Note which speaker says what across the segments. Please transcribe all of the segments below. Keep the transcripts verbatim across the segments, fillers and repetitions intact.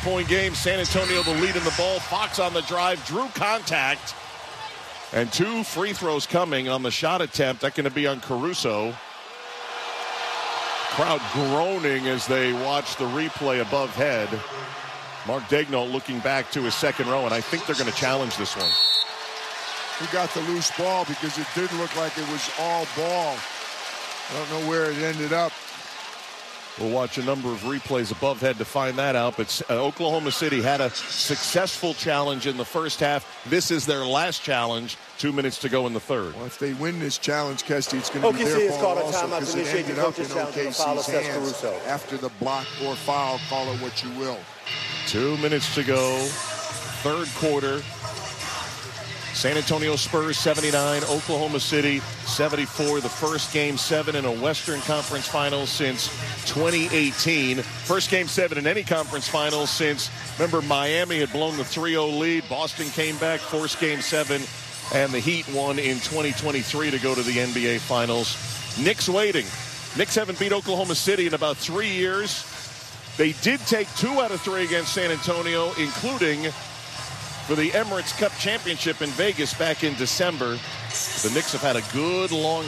Speaker 1: five-point game. San Antonio the lead in the ball. Fox on the drive, drew contact. And two free throws coming on the shot attempt. That's going to be on Caruso. Crowd groaning as they watch the replay above head. Mark Daigneault looking back to his second row, and I think they're going to challenge this one.
Speaker 2: He got the loose ball because it did look like it was all ball. I don't know where it ended up.
Speaker 1: We'll watch a number of replays above head to find that out. But uh, Oklahoma City had a successful challenge in the first half. This is their last challenge. Two minutes to go in the third.
Speaker 2: Well, if they win this challenge, Kesty, it's going to be their ball also because it ended up in O K C's hands after the block or foul, call it what you will.
Speaker 1: Two minutes to go. Third quarter. San Antonio Spurs seventy-nine, Oklahoma City seventy-four. The first game seven in a Western Conference Finals since twenty eighteen. First game seven in any conference finals since, remember, Miami had blown the three oh lead. Boston came back, forced game seven, and the Heat won in twenty twenty-three to go to the N B A Finals. Knicks waiting. Knicks haven't beat Oklahoma City in about three years. They did take two out of three against San Antonio, including for the Emirates Cup Championship in Vegas back in December. The Knicks have had a good long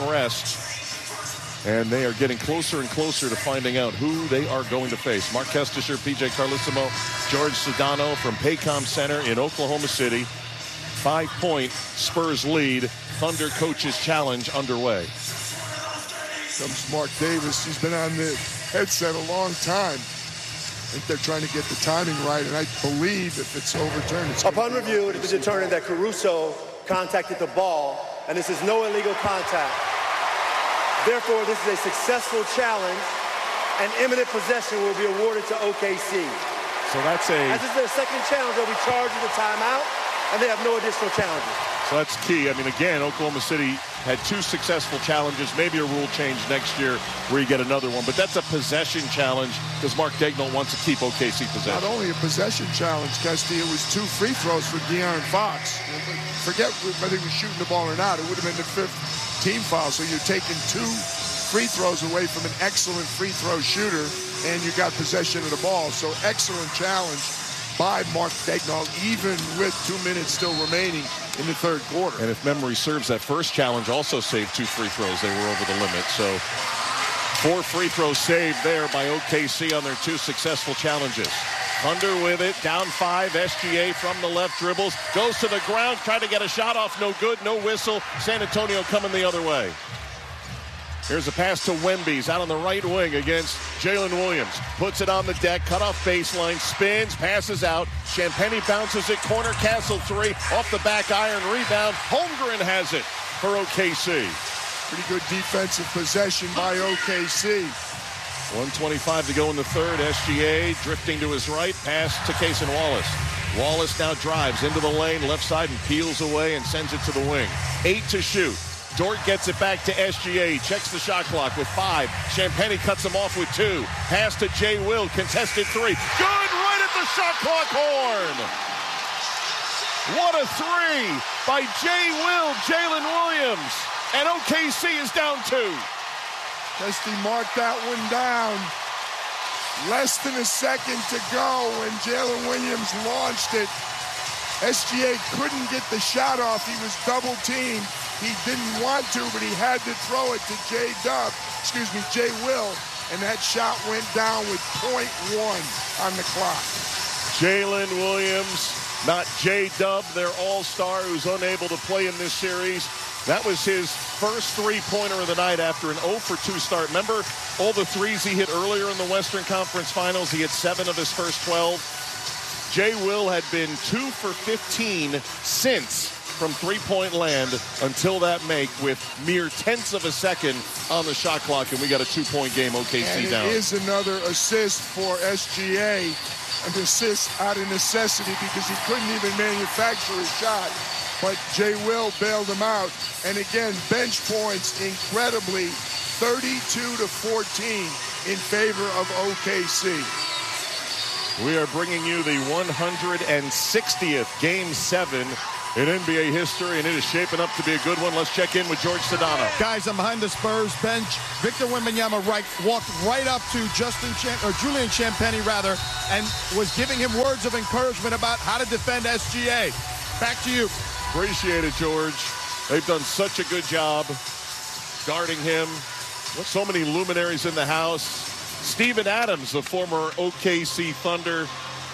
Speaker 1: rest, and they are getting closer and closer to finding out who they are going to face. Mark Kestisher, P J Carlissimo, George Sedano from Paycom Center in Oklahoma City. Five-point Spurs lead. Thunder coaches challenge underway.
Speaker 2: Comes Mark Davis. He's been on the headset a long time. I think they're trying to get the timing right, and I believe if it's overturned, it's
Speaker 3: upon review, it was determined that Caruso contacted the ball, and this is no illegal contact. Therefore, this is a successful challenge, and imminent possession will be awarded to O K C.
Speaker 1: So that's a...
Speaker 3: As this is their second challenge, they'll be charged with a timeout, and they have no additional challenges.
Speaker 1: So that's key. I mean, again, Oklahoma City had two successful challenges, maybe a rule change next year where you get another one. But that's a possession challenge because Mark Daigneault wants to keep O K C possession.
Speaker 2: Not only a possession challenge, Kesty, it was two free throws for De'Aaron Fox. Forget whether he was shooting the ball or not. It would have been the fifth team foul. So you're taking two free throws away from an excellent free throw shooter, and you got possession of the ball. So excellent challenge by Mark Daigneault, even with two minutes still remaining in the third quarter.
Speaker 1: And if memory serves, that first challenge also saved two free throws. They were over the limit. So four free throws saved there by O K C on their two successful challenges. Thunder with it, down five. S G A from the left dribbles, goes to the ground, trying to get a shot off, no good, no whistle. San Antonio coming the other way. Here's a pass to Wemby's out on the right wing against Jalen Williams. Puts it on the deck, cut off baseline, spins, passes out. Champagnie bounces it, corner, Castle three, off the back iron, rebound. Holmgren has it for O K C.
Speaker 2: Pretty good defensive possession by O K C.
Speaker 1: one twenty-five to go in the third. S G A drifting to his right, pass to Cason Wallace. Wallace now drives into the lane, left side, and peels away and sends it to the wing. Eight to shoot. Dort gets it back to S G A. Checks the shot clock with five. Champagnie cuts him off with two. Pass to Jay Will. Contested three. Good, right at the shot clock horn. What a three by Jay Will, Jalen Williams. And O K C is down two.
Speaker 2: Kesty marked that one down. Less than a second to go when Jalen Williams launched it. S G A couldn't get the shot off. He was double teamed. He didn't want to, but he had to throw it to Jay Dub, excuse me, Jay Will, and that shot went down with point one on the clock.
Speaker 1: Jalen Williams, not Jay Dub, their all-star who's unable to play in this series. That was his first three-pointer of the night after an oh for two start. Remember all the threes he hit earlier in the Western Conference Finals? He hit seven of his first twelve. Jay Will had been two for fifteen since from three-point land until that make with mere tenths of a second on the shot clock, and we got a two-point game, O K C
Speaker 2: and
Speaker 1: down.
Speaker 2: it is another assist for S G A, an assist out of necessity because he couldn't even manufacture a shot, but Jay Will bailed him out. And again, bench points incredibly, thirty-two to fourteen in favor of O K C.
Speaker 1: We are bringing you the one hundred sixtieth Game seven in N B A history, and it is shaping up to be a good one. Let's check in with George Sedano.
Speaker 4: Guys, I'm behind the Spurs bench. Victor Wembanyama right, walked right up to Justin Cham- or Julian Champagnie, rather, and was giving him words of encouragement about how to defend S G A. Back to you.
Speaker 1: Appreciate it, George. They've done such a good job guarding him. So many luminaries in the house. Steven Adams, the former O K C Thunder,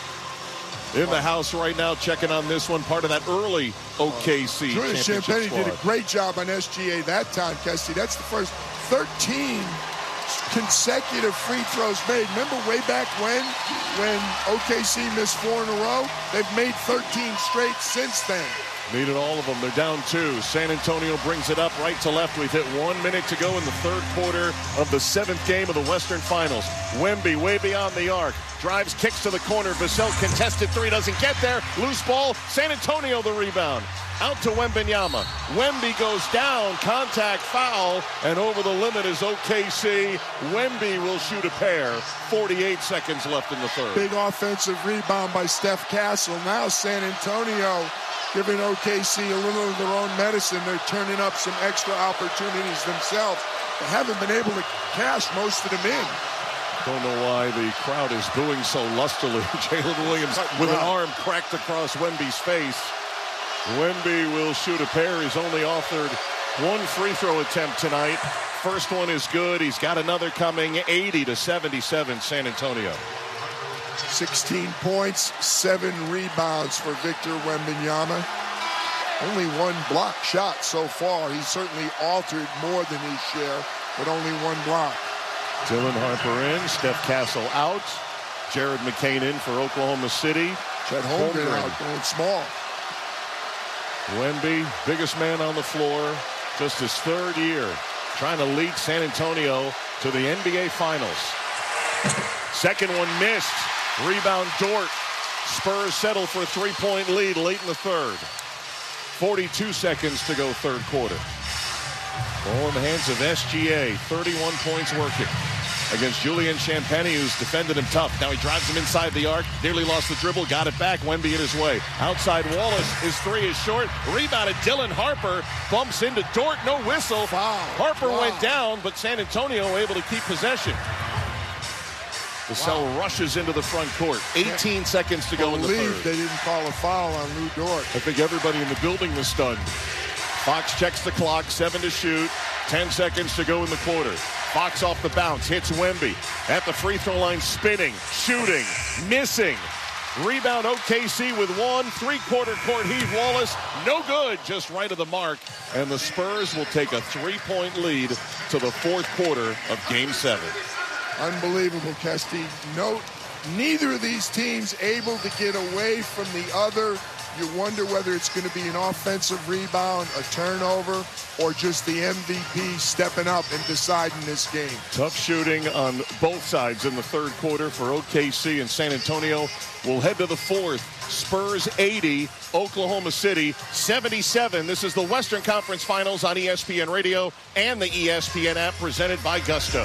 Speaker 1: in the house right now, checking on this one, part of that early O K C
Speaker 2: Julian
Speaker 1: championship
Speaker 2: Champagnie
Speaker 1: squad.
Speaker 2: did a great job on S G A that time, Kesty. That's the first thirteen consecutive free throws made. Remember way back when, when O K C missed four in a row? They've made thirteen straight since then.
Speaker 1: Needed all of them. They're down two. San Antonio brings it up right to left. We've hit one minute to go in the third quarter of the seventh game of the Western Finals. Wemby way beyond the arc. Drives, kicks to the corner. Vassell contested three, doesn't get there. Loose ball. San Antonio the rebound. Out to Wembanyama. Wemby goes down. Contact foul. And over the limit is O K C. Wemby will shoot a pair. forty-eight seconds left in the third.
Speaker 2: Big offensive rebound by Steph Castle. Now San Antonio giving O K C a little of their own medicine. They're turning up some extra opportunities themselves. They haven't been able to cash most of them in.
Speaker 1: Don't know why the crowd is booing so lustily. Jalen Williams with an arm cracked across Wemby's face. Wemby will shoot a pair. He's only offered one free throw attempt tonight. First one is good. He's got another coming. eighty to seventy-seven, San Antonio.
Speaker 2: sixteen points, seven rebounds for Victor Wembanyama. Only one block shot so far. He's certainly altered more than his share, but only one block.
Speaker 1: Dylan Harper in, Steph Castle out. Jared McCain in for Oklahoma City.
Speaker 2: Chet Holmgren out going small.
Speaker 1: Wemby, biggest man on the floor, just his third year, trying to lead San Antonio to the N B A Finals. Second one missed. Rebound Dort. Spurs settle for a three-point lead late in the third. forty-two seconds to go third quarter. Ball in the hands of S G A. thirty-one points working against Julian Champagnie, who's defended him tough. Now he drives him inside the arc. Nearly lost the dribble. Got it back. Wemby in his way. Outside Wallace. His three is short. Rebounded Dylan Harper. Bumps into Dort. No whistle.
Speaker 2: Foul.
Speaker 1: Harper
Speaker 2: wow.
Speaker 1: went down, but San Antonio able to keep possession. Vassell wow. rushes into the front court. eighteen yeah. seconds to go in the third.
Speaker 2: They didn't call a foul on Lou Dort.
Speaker 1: I think everybody in the building was stunned. Fox checks the clock. Seven to shoot. Ten seconds to go in the quarter. Fox off the bounce. Hits Wemby. At the free throw line, spinning. Shooting. Missing. Rebound O K C with one. Three-quarter court heave. Wallace. No good. Just right of the mark. And the Spurs will take a three-point lead to the fourth quarter of Game seven.
Speaker 2: Unbelievable, Kesty. Note, neither of these teams able to get away from the other. You wonder whether it's going to be an offensive rebound, a turnover, or just the M V P stepping up and deciding this game.
Speaker 1: Tough shooting on both sides in the third quarter for O K C, and San Antonio will head to the fourth. Spurs eighty, Oklahoma City seventy-seven. This is the Western Conference Finals on E S P N Radio and the E S P N app, presented by Gusto.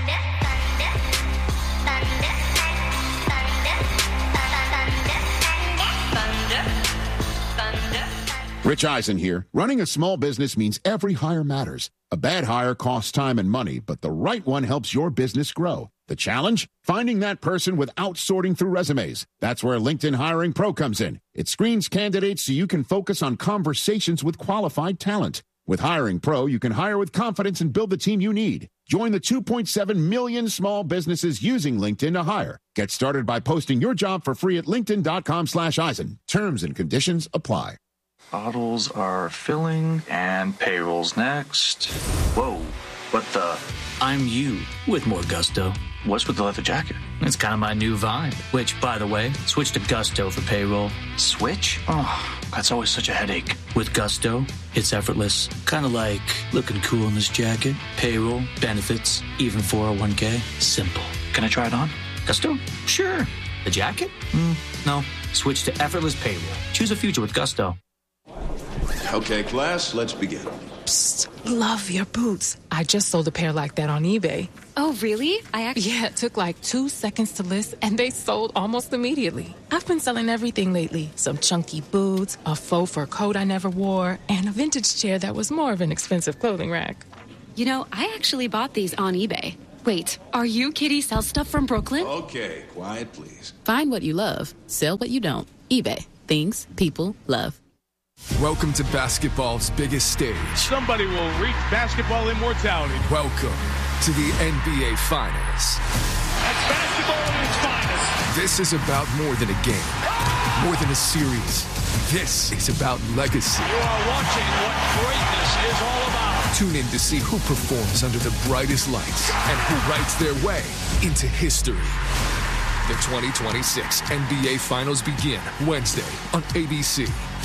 Speaker 5: Rich Eisen here. Running a small business means every hire matters. A bad hire costs time and money, but the right one helps your business grow. The challenge? Finding that person without sorting through resumes. That's where LinkedIn Hiring Pro comes in. It screens candidates so you can focus on conversations with qualified talent. With Hiring Pro, you can hire with confidence and build the team you need. Join the two point seven million small businesses using LinkedIn to hire. Get started by posting your job for free at linkedin.com slash Eisen. Terms and conditions apply.
Speaker 6: Bottles are filling, and payroll's next. Whoa, what the?
Speaker 7: I'm you with more Gusto.
Speaker 6: What's with the leather jacket?
Speaker 7: It's kind of my new vibe. Which, by the way, switch to Gusto for payroll.
Speaker 6: Switch? Oh, that's always such a headache.
Speaker 7: With Gusto, it's effortless. Kind of like looking cool in this jacket. Payroll, benefits, even four oh one k. Simple.
Speaker 6: Can I try it on?
Speaker 7: Gusto? Sure. The jacket? Mm, no. Switch to effortless payroll. Choose a future with Gusto.
Speaker 8: Okay, class, let's begin. Psst, love your boots. I just sold a pair like that on eBay.
Speaker 9: Oh, really? I actually...
Speaker 8: Yeah, it took like two seconds to list, and they sold almost immediately. I've been selling everything lately. Some chunky boots, a faux fur coat I never wore, and a vintage chair that was more of an expensive clothing rack.
Speaker 9: You know, I actually bought these on eBay. Wait, are you Kitty Sell Stuff from Brooklyn?
Speaker 10: Okay, quiet, please.
Speaker 11: Find what you love. Sell what you don't. eBay. Things people love.
Speaker 12: Welcome to basketball's biggest stage.
Speaker 13: Somebody will reach basketball immortality.
Speaker 12: Welcome to the N B A Finals.
Speaker 13: That's basketball at its finest.
Speaker 12: This is about more than a game, more than a series. This is about legacy.
Speaker 13: You are watching what greatness is all about.
Speaker 12: Tune in to see who performs under the brightest lights and who writes their way into history. The twenty twenty-six N B A Finals begin Wednesday on A B C.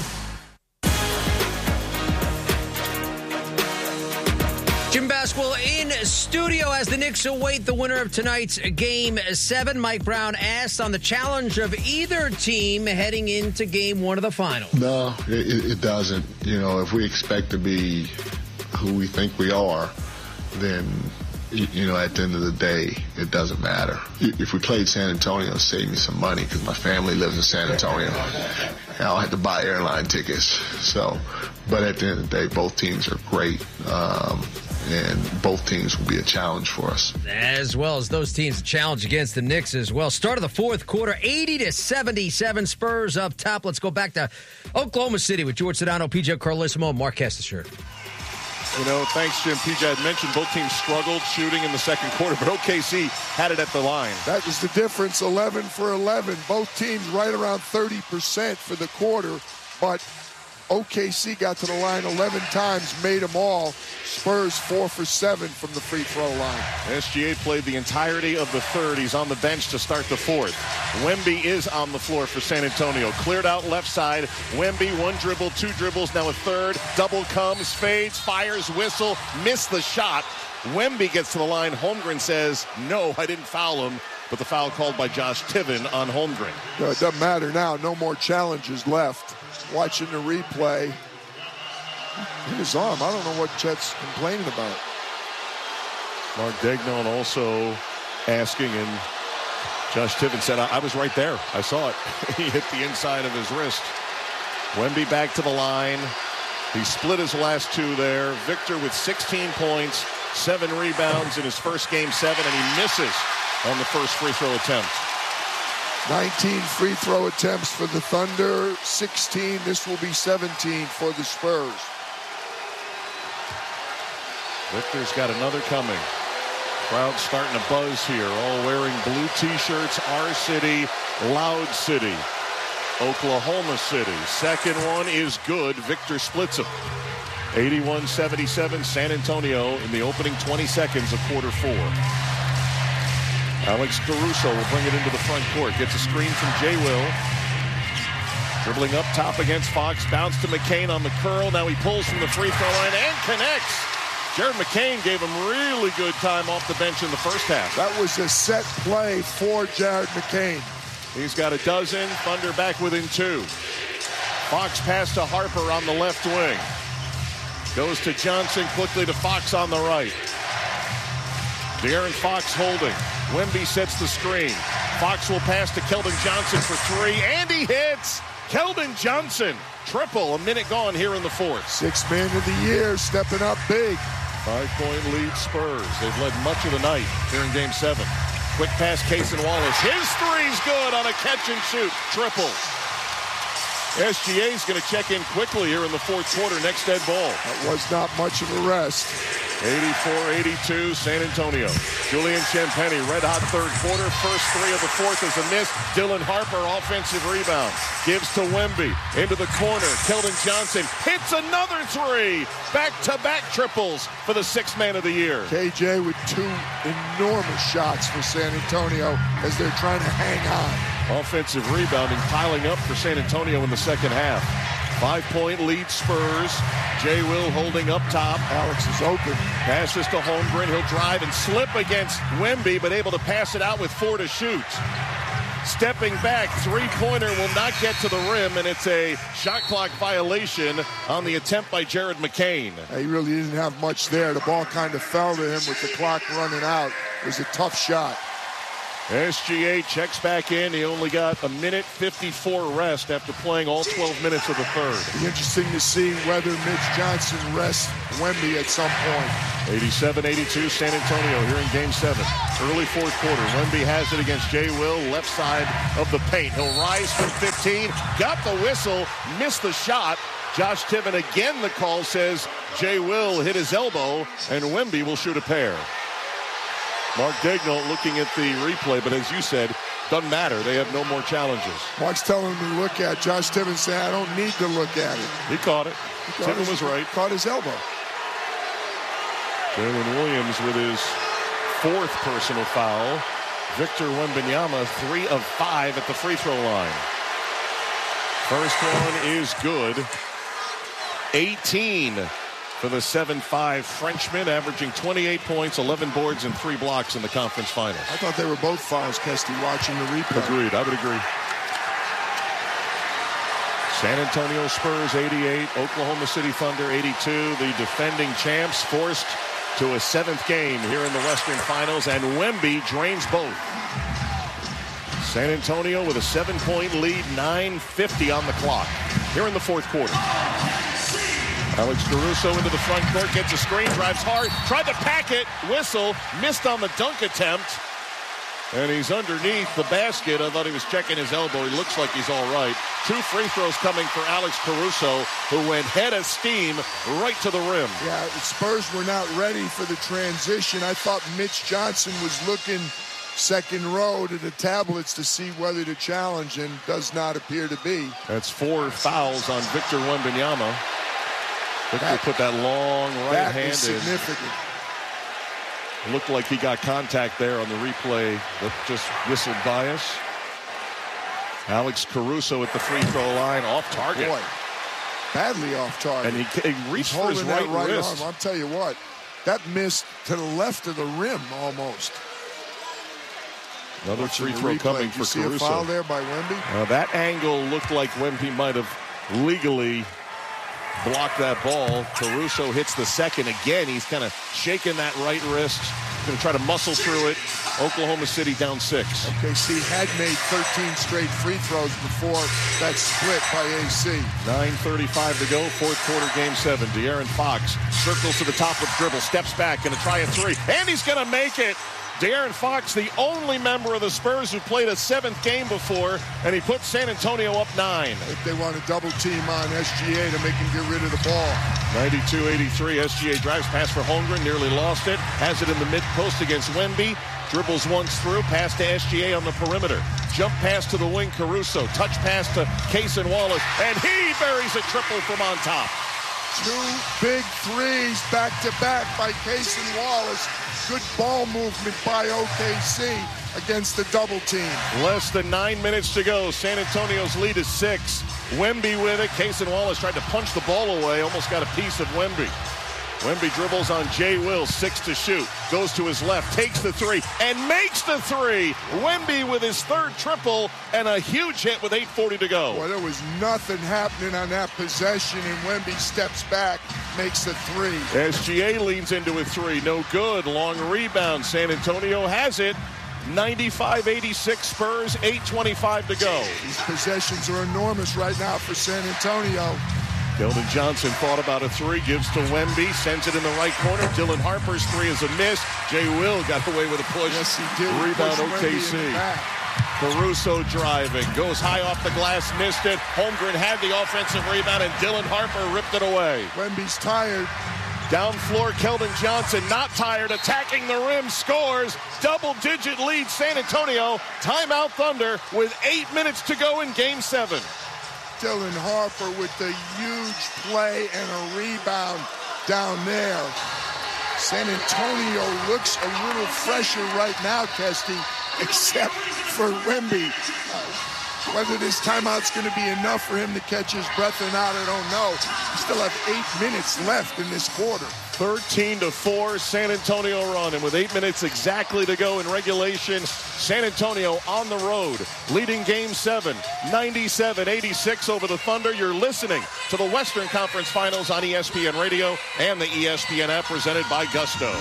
Speaker 14: Jim Basketball in studio as the Knicks await the winner of tonight's Game seven. Mike Brown asked on the challenge of either team heading into Game one of the Finals.
Speaker 15: No, it, it doesn't. You know, if we expect to be who we think we are, then, you know, at the end of the day, it doesn't matter. If we played San Antonio, it'd save me some money because my family lives in San Antonio. And I'll have to buy airline tickets. So, but at the end of the day, both teams are great. Um, and both teams will be a challenge for us.
Speaker 14: As well as those teams a challenge against the Knicks as well. Start of the fourth quarter, eighty to seventy-seven, Spurs up top. Let's go back to Oklahoma City with George Sedano, P J Carlissimo, and Mark Kestecher.
Speaker 1: You know, thanks, Jim. P J had mentioned both teams struggled shooting in the second quarter, but O K C had it at the line.
Speaker 2: That was the difference, eleven for eleven. Both teams right around thirty percent for the quarter, but O K C got to the line eleven times, made them all. Spurs four for seven from the free throw line.
Speaker 1: S G A played the entirety of the third. He's on the bench to start the fourth. Wemby is on the floor for San Antonio. Cleared out left side. Wemby, one dribble, two dribbles, now a third. Double comes, fades, fires, whistle, missed the shot. Wemby gets to the line. Holmgren says, no, I didn't foul him. But the foul called by Josh Tiven on Holmgren.
Speaker 2: No, it doesn't matter now. No more challenges left. Watching the replay. In his arm. I don't know what Chet's complaining about.
Speaker 1: Mark Degnon also asking, and Josh Tiven said, I, I was right there. I saw it. He hit the inside of his wrist. Wemby back to the line. He split his last two there. Victor with sixteen points, seven rebounds in his first game seven, and he misses on the first free throw attempt.
Speaker 2: nineteen free throw attempts for the Thunder, sixteen. This will be seventeen for the Spurs.
Speaker 1: Victor's got another coming. Crowd starting to buzz here, all wearing blue t-shirts. Our City, Loud City, Oklahoma City. Second one is good. Victor splits them. eighty-one seventy-seven, San Antonio in the opening twenty seconds of quarter four. Alex Caruso will bring it into the front court. Gets a screen from Jay Will. Dribbling up top against Fox. Bounce to McCain on the curl. Now he pulls from the free throw line and connects. Jared McCain gave him really good time off the bench in the first half.
Speaker 2: That was a set play for Jared McCain.
Speaker 1: He's got a dozen. Thunder back within two. Fox pass to Harper on the left wing. Goes to Johnson, quickly to Fox on the right. De'Aaron Fox holding. Wemby sets the screen. Fox will pass to Keldon Johnson for three, and he hits! Keldon Johnson, triple, a minute gone here in the fourth.
Speaker 2: Six man of the year, stepping up big.
Speaker 1: Five-point lead Spurs. They've led much of the night here in Game seven. Quick pass, Cason Wallace. His three's good on a catch and shoot. Triple. S G A's going to check in quickly here in the fourth quarter. Next dead ball.
Speaker 2: That was not much of a rest.
Speaker 1: eighty-four eighty-two, San Antonio. Julian Champagnie, red-hot third quarter. First three of the fourth is a miss. Dylan Harper, offensive rebound. Gives to Wemby. Into the corner. Keldon Johnson hits another three. Back-to-back triples for the sixth man of the year.
Speaker 2: K J with two enormous shots for San Antonio as they're trying to hang on.
Speaker 1: Offensive rebounding piling up for San Antonio in the second half. Five-point lead Spurs. Jay Will holding up top.
Speaker 2: Alex is open.
Speaker 1: Passes to Holmgren. He'll drive and slip against Wemby, but able to pass it out with four to shoot. stepping back. Three-pointer will not get to the rim, and it's a shot clock violation on the attempt by Jared McCain.
Speaker 2: He really didn't have much there. The ball kind of fell to him with the clock running out. It was a tough shot.
Speaker 1: S G A checks back in. He only got a minute fifty-four rest after playing all twelve minutes of the third.
Speaker 2: It'll be interesting to see whether Mitch Johnson rests Wemby at some point.
Speaker 1: eighty-seven eighty-two San Antonio here in game seven. Early fourth quarter. Wemby has it against Jay Will, left side of the paint. He'll rise from fifteen. Got the whistle, missed the shot. Josh Tiven again, the call says Jay Will hit his elbow, and Wemby will shoot a pair. Mark Daigneault looking at the replay, but as you said, doesn't matter. They have no more challenges.
Speaker 2: Mark's telling him to look at. Josh Tiven saying, I don't need to look at it.
Speaker 1: He caught it.
Speaker 2: He caught
Speaker 1: Tiven
Speaker 2: his,
Speaker 1: was right.
Speaker 2: Caught his elbow.
Speaker 1: Jalen Williams with his fourth personal foul. Victor Wembanyama, three of five at the free throw line. First one is good. eighteen for the seven five Frenchman, averaging twenty-eight points, eleven boards, and three blocks in the conference finals.
Speaker 2: I thought they were both fouls, Kesty, watching the replay.
Speaker 1: Agreed. I would agree. San Antonio Spurs, eighty-eight. Oklahoma City Thunder, eighty-two. The defending champs forced to a seventh game here in the Western Finals, and Wemby drains both. San Antonio with a seven-point lead, nine fifty on the clock here in the fourth quarter. Alex Caruso into the front court, gets a screen, drives hard, tried to pack it, whistle, missed on the dunk attempt, and he's underneath the basket. I thought he was checking his elbow. He looks like he's all right. Two free throws coming for Alex Caruso, who went head of steam right to the rim.
Speaker 2: Yeah, the Spurs were not ready for the transition. I thought Mitch Johnson was looking second row to the tablets to see whether to challenge, and does not appear to be.
Speaker 1: That's four fouls on Victor Wembanyama. Victor that, put that long right
Speaker 2: that
Speaker 1: hand
Speaker 2: is significant.
Speaker 1: in. Looked like he got contact there on the replay that just whistled by us. Alex Caruso at the free throw line, off target.
Speaker 2: Boy, badly off target.
Speaker 1: And he, he reached for his right,
Speaker 2: right
Speaker 1: wrist.
Speaker 2: Arm. I'll tell you what, that missed to the left of the rim almost.
Speaker 1: Another free throw coming for Caruso.
Speaker 2: You see a foul there by Wemby?
Speaker 1: Uh, that angle looked like Wemby might have legally blocked that ball. Caruso hits the second again. He's kind of shaking that right wrist. Going to try to muscle through it. Oklahoma City down six.
Speaker 2: O K C had made thirteen straight free throws before that split by A C.
Speaker 1: nine thirty-five to go, fourth quarter, game seven. De'Aaron Fox circles to the top with dribble, steps back, going to try a three, and he's going to make it. De'Aaron Fox, the only member of the Spurs who played a seventh game before, and he put San Antonio up nine.
Speaker 2: If they want to double team on S G A to make him get rid of the ball.
Speaker 1: ninety-two eighty-three, S G A drives pass for Holmgren, nearly lost it, has it in the mid-post against Wemby, dribbles once through, pass to S G A on the perimeter, jump pass to the wing, Caruso, touch pass to Cason Wallace, and he buries a triple from on top.
Speaker 2: Two big threes back-to-back by Cason Wallace. Good ball movement by O K C against the double team.
Speaker 1: Less than nine minutes to go. San Antonio's lead is six. Wemby with it. Cason Wallace tried to punch the ball away. Almost got a piece of Wemby. Wemby dribbles on Jay Will, six to shoot. Goes to his left, takes the three, and makes the three. Wemby with his third triple and a huge hit with eight forty to go.
Speaker 2: Well, there was nothing happening on that possession, and Wemby steps back, makes the three.
Speaker 1: S G A leans into a three. No good. Long rebound. San Antonio has it. ninety-five eighty-six Spurs, eight twenty-five to go.
Speaker 2: These possessions are enormous right now for San Antonio.
Speaker 1: Keldon Johnson thought about a three, gives to Wemby, sends it in the right corner. Dylan Harper's three is a miss. Jay Will got away with a push.
Speaker 2: Yes, he did.
Speaker 1: Rebound O K C. Caruso driving, goes high off the glass, missed it. Holmgren had the offensive rebound, and Dylan Harper ripped it away.
Speaker 2: Wemby's tired.
Speaker 1: Down floor, Keldon Johnson, not tired, attacking the rim, scores. Double-digit lead, San Antonio. Timeout Thunder with eight minutes to go in game seven.
Speaker 2: Dylan Harper with the huge play and a rebound down there. San Antonio looks a little fresher right now, Kesty, except for Wemby. Uh, Whether this timeout's going to be enough for him to catch his breath or not, I don't know. We still have eight minutes left in this quarter.
Speaker 1: thirteen to four, San Antonio run. And with eight minutes exactly to go in regulation, San Antonio on the road, leading game seven, ninety-seven eighty-six over the Thunder. You're listening to the Western Conference Finals on E S P N Radio and the E S P N app, presented by Gusto.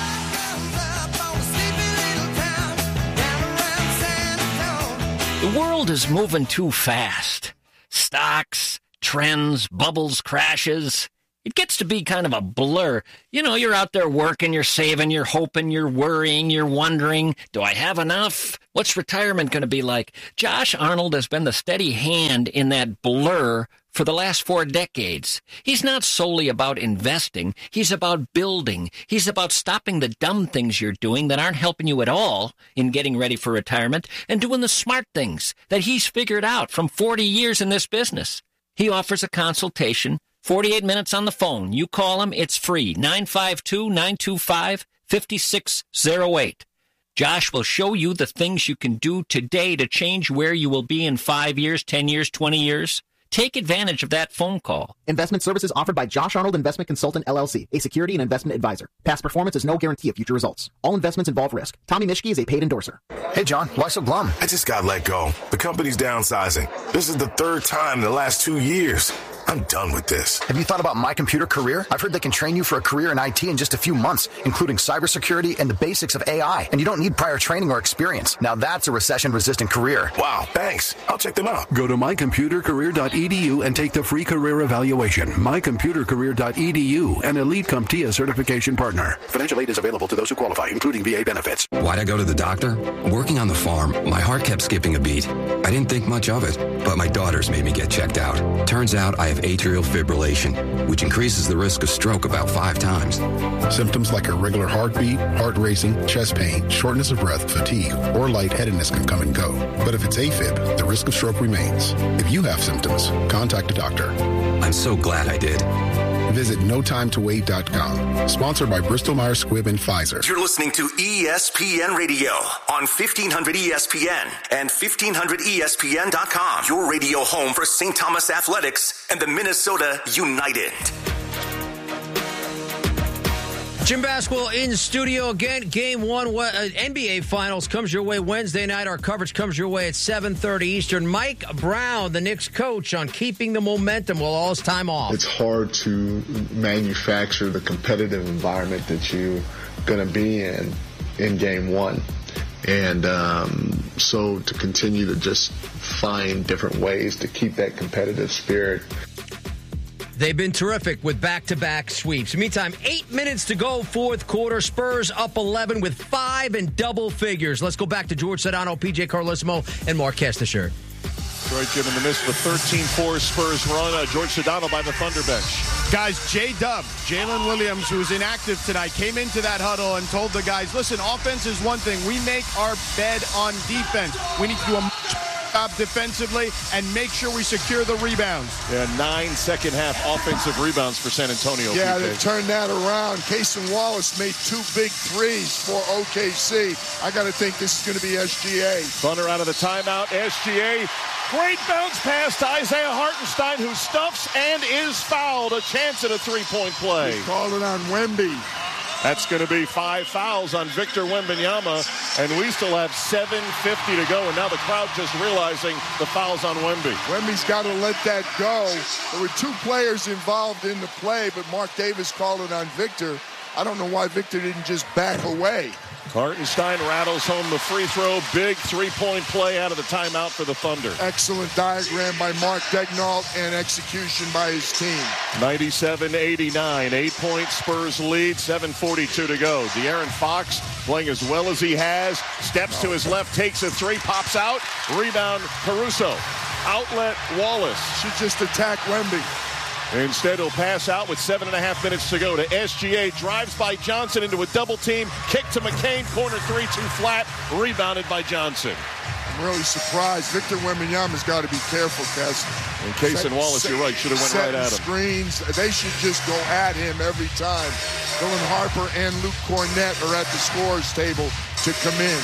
Speaker 16: The world is moving too fast. Stocks, trends, bubbles, crashes. It gets to be kind of a blur. You know, you're out there working, you're saving, you're hoping, you're worrying, you're wondering, do I have enough? What's retirement going to be like? Josh Arnold has been the steady hand in that blur for the last four decades. He's not solely about investing. He's about building. He's about stopping the dumb things you're doing that aren't helping you at all in getting ready for retirement and doing the smart things that he's figured out from forty years in this business. He offers a consultation, forty-eight minutes on the phone. You call him, it's free, nine five two, nine two five, five six zero eight. Josh will show you the things you can do today to change where you will be in five years, ten years, twenty years. Take advantage of that phone call.
Speaker 17: Investment services offered by Josh Arnold Investment Consultant, L L C, a security and investment advisor. Past performance is no guarantee of future results. All investments involve risk. Tommy Mischke is a paid endorser.
Speaker 18: Hey, John, why so glum? I just got let go. The company's downsizing. This is the third time in the last two years. I'm done with this.
Speaker 19: Have you thought about My Computer Career? I've heard they can train you for a career in I T in just a few months, including cybersecurity and the basics of A I. And you don't need prior training or experience. Now that's a recession-resistant career.
Speaker 18: Wow, thanks. I'll check them out.
Speaker 20: Go to my computer career dot e d u and take the free career evaluation. my computer career dot e d u, an elite CompTIA certification partner. Financial aid is available to those who qualify, including V A benefits.
Speaker 21: Why'd I go to the doctor? Working on the farm, my heart kept skipping a beat. I didn't think much of it, but my daughters made me get checked out. Turns out I have atrial fibrillation, which increases the risk of stroke about five times.
Speaker 22: Symptoms like irregular heartbeat, heart racing, chest pain, shortness of breath, fatigue, or lightheadedness can come and go. But if it's AFib, the risk of stroke remains. If you have symptoms, contact a doctor.
Speaker 21: I'm so glad I did.
Speaker 22: Visit no time to wait dot com. Sponsored by Bristol Myers Squibb and Pfizer.
Speaker 23: You're listening to E S P N Radio on fifteen hundred E S P N and fifteen hundred E S P N dot com. Your radio home for Saint Thomas Athletics and the Minnesota United.
Speaker 14: Jim Basketball in studio again. Game one, uh, N B A Finals comes your way Wednesday night. Our coverage comes your way at seven thirty Eastern. Mike Brown, the Knicks coach, on keeping the momentum while all his time off.
Speaker 15: It's hard to manufacture the competitive environment that you're going to be in in game one. And um, so to continue to just find different ways to keep that competitive spirit.
Speaker 14: They've been terrific with back-to-back sweeps. Meantime, eight minutes to go, fourth quarter. Spurs up eleven with five in double figures. Let's go back to George Sedano, P J Carlesimo, and Mark Kestecher.
Speaker 1: Right, Jim, in the midst of a thirteen four Spurs run, uh, George Sedano by the Thunder bench.
Speaker 4: Guys, J-Dub, Jalen Williams, who was inactive tonight, came into that huddle and told the guys, listen, offense is one thing. We make our bed on defense. We need to do a much job defensively and make sure we secure the rebounds.
Speaker 1: Yeah, nine second half offensive rebounds for San Antonio.
Speaker 2: Yeah,
Speaker 1: P K.
Speaker 2: they turned that around. Cason Wallace made two big threes for O K C. I got to think this is going to be S G A.
Speaker 1: Thunder out of the timeout. S G A. Great bounce pass to Isaiah Hartenstein, who stuffs and is fouled. A chance at a three-point play.
Speaker 2: He called it on Wemby.
Speaker 1: That's going to be five fouls on Victor Wembanyama, and we still have seven fifty to go, and now the crowd just realizing the foul's on Wemby.
Speaker 2: Wemby's got to let that go. There were two players involved in the play, but Mark Davis called it on Victor. I don't know why Victor didn't just back away.
Speaker 1: Hartenstein rattles home the free throw. Big three-point play out of the timeout for the Thunder.
Speaker 2: Excellent diagram by Mark Daignault and execution by his team.
Speaker 1: ninety-seven eighty-nine, eight-point Spurs lead, seven forty-two to go. De'Aaron Fox playing as well as he has. Steps to his left, takes a three, pops out. Rebound, Caruso. Outlet, Wallace.
Speaker 2: Should just attack Wemby.
Speaker 1: Instead, he'll pass out with seven and a half minutes to go to S G A. Drives by Johnson into a double team. Kick to McCain. Corner three, too flat. Rebounded by Johnson.
Speaker 2: I'm really surprised. Victor Wembanyama's got to be careful, Kes.
Speaker 1: In case in Wallace, you're right. Should have went right at him.
Speaker 2: Screens. They should just go at him every time. Dylan Harper and Luke Cornett are at the scorer's table to come in.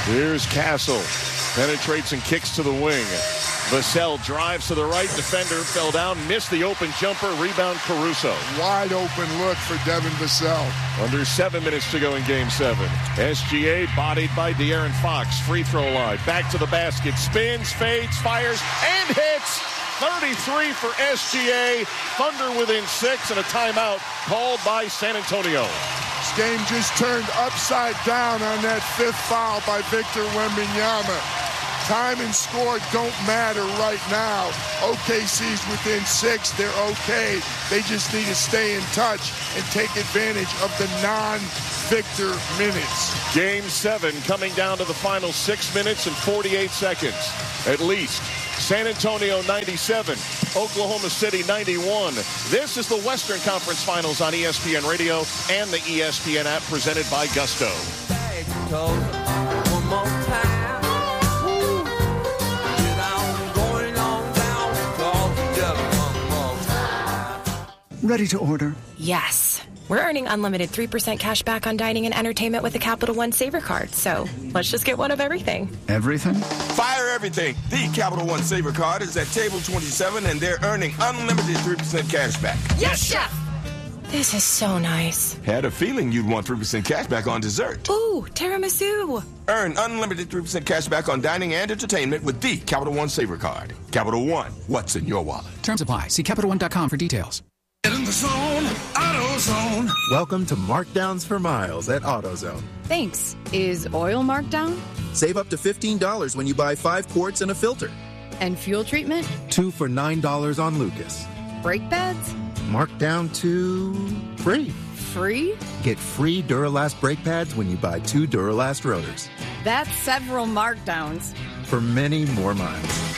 Speaker 1: Here's Castle. Penetrates and kicks to the wing. Vassell drives to the right. Defender fell down. Missed the open jumper. Rebound Caruso.
Speaker 2: Wide open look for Devin Vassell.
Speaker 1: Under seven minutes to go in game seven. S G A bodied by De'Aaron Fox. Free throw line. Back to the basket. Spins, fades, fires, and hits. thirty-three for S G A. Thunder within six and a timeout called by San Antonio.
Speaker 2: This game just turned upside down on that fifth foul by Victor Wembanyama. Time and score don't matter right now. O K C's within six. They're okay. They just need to stay in touch and take advantage of the non-Victor minutes.
Speaker 1: Game seven coming down to the final six minutes and forty-eight seconds at least. San Antonio ninety-seven, Oklahoma City ninety-one. This is the Western Conference Finals on E S P N Radio and the E S P N app presented by Gusto.
Speaker 3: Ready to order?
Speaker 5: Yes. We're earning unlimited three percent cash back on dining and entertainment with the Capital One Saver Card. So let's just get one of everything.
Speaker 3: Everything?
Speaker 6: Fire everything. The Capital One Saver Card is at table twenty-seven, and they're earning unlimited three percent cash back.
Speaker 5: Yes, Chef! This is so nice.
Speaker 6: Had a feeling you'd want three percent cash back on dessert.
Speaker 5: Ooh, tiramisu.
Speaker 6: Earn unlimited three percent cash back on dining and entertainment with the Capital One Saver Card. Capital One, what's in your wallet?
Speaker 24: Terms apply. See Capital One dot com for details.
Speaker 25: Get in the zone, AutoZone. Welcome to Markdowns for Miles at AutoZone.
Speaker 26: Thanks. Is oil marked down?
Speaker 25: Save up to fifteen dollars when you buy five quarts and a filter.
Speaker 26: And fuel treatment?
Speaker 25: Two for nine dollars on Lucas.
Speaker 26: Brake pads?
Speaker 25: Marked down to free.
Speaker 26: Free?
Speaker 25: Get free Duralast brake pads when you buy two Duralast rotors.
Speaker 26: That's several markdowns.
Speaker 25: For many more miles.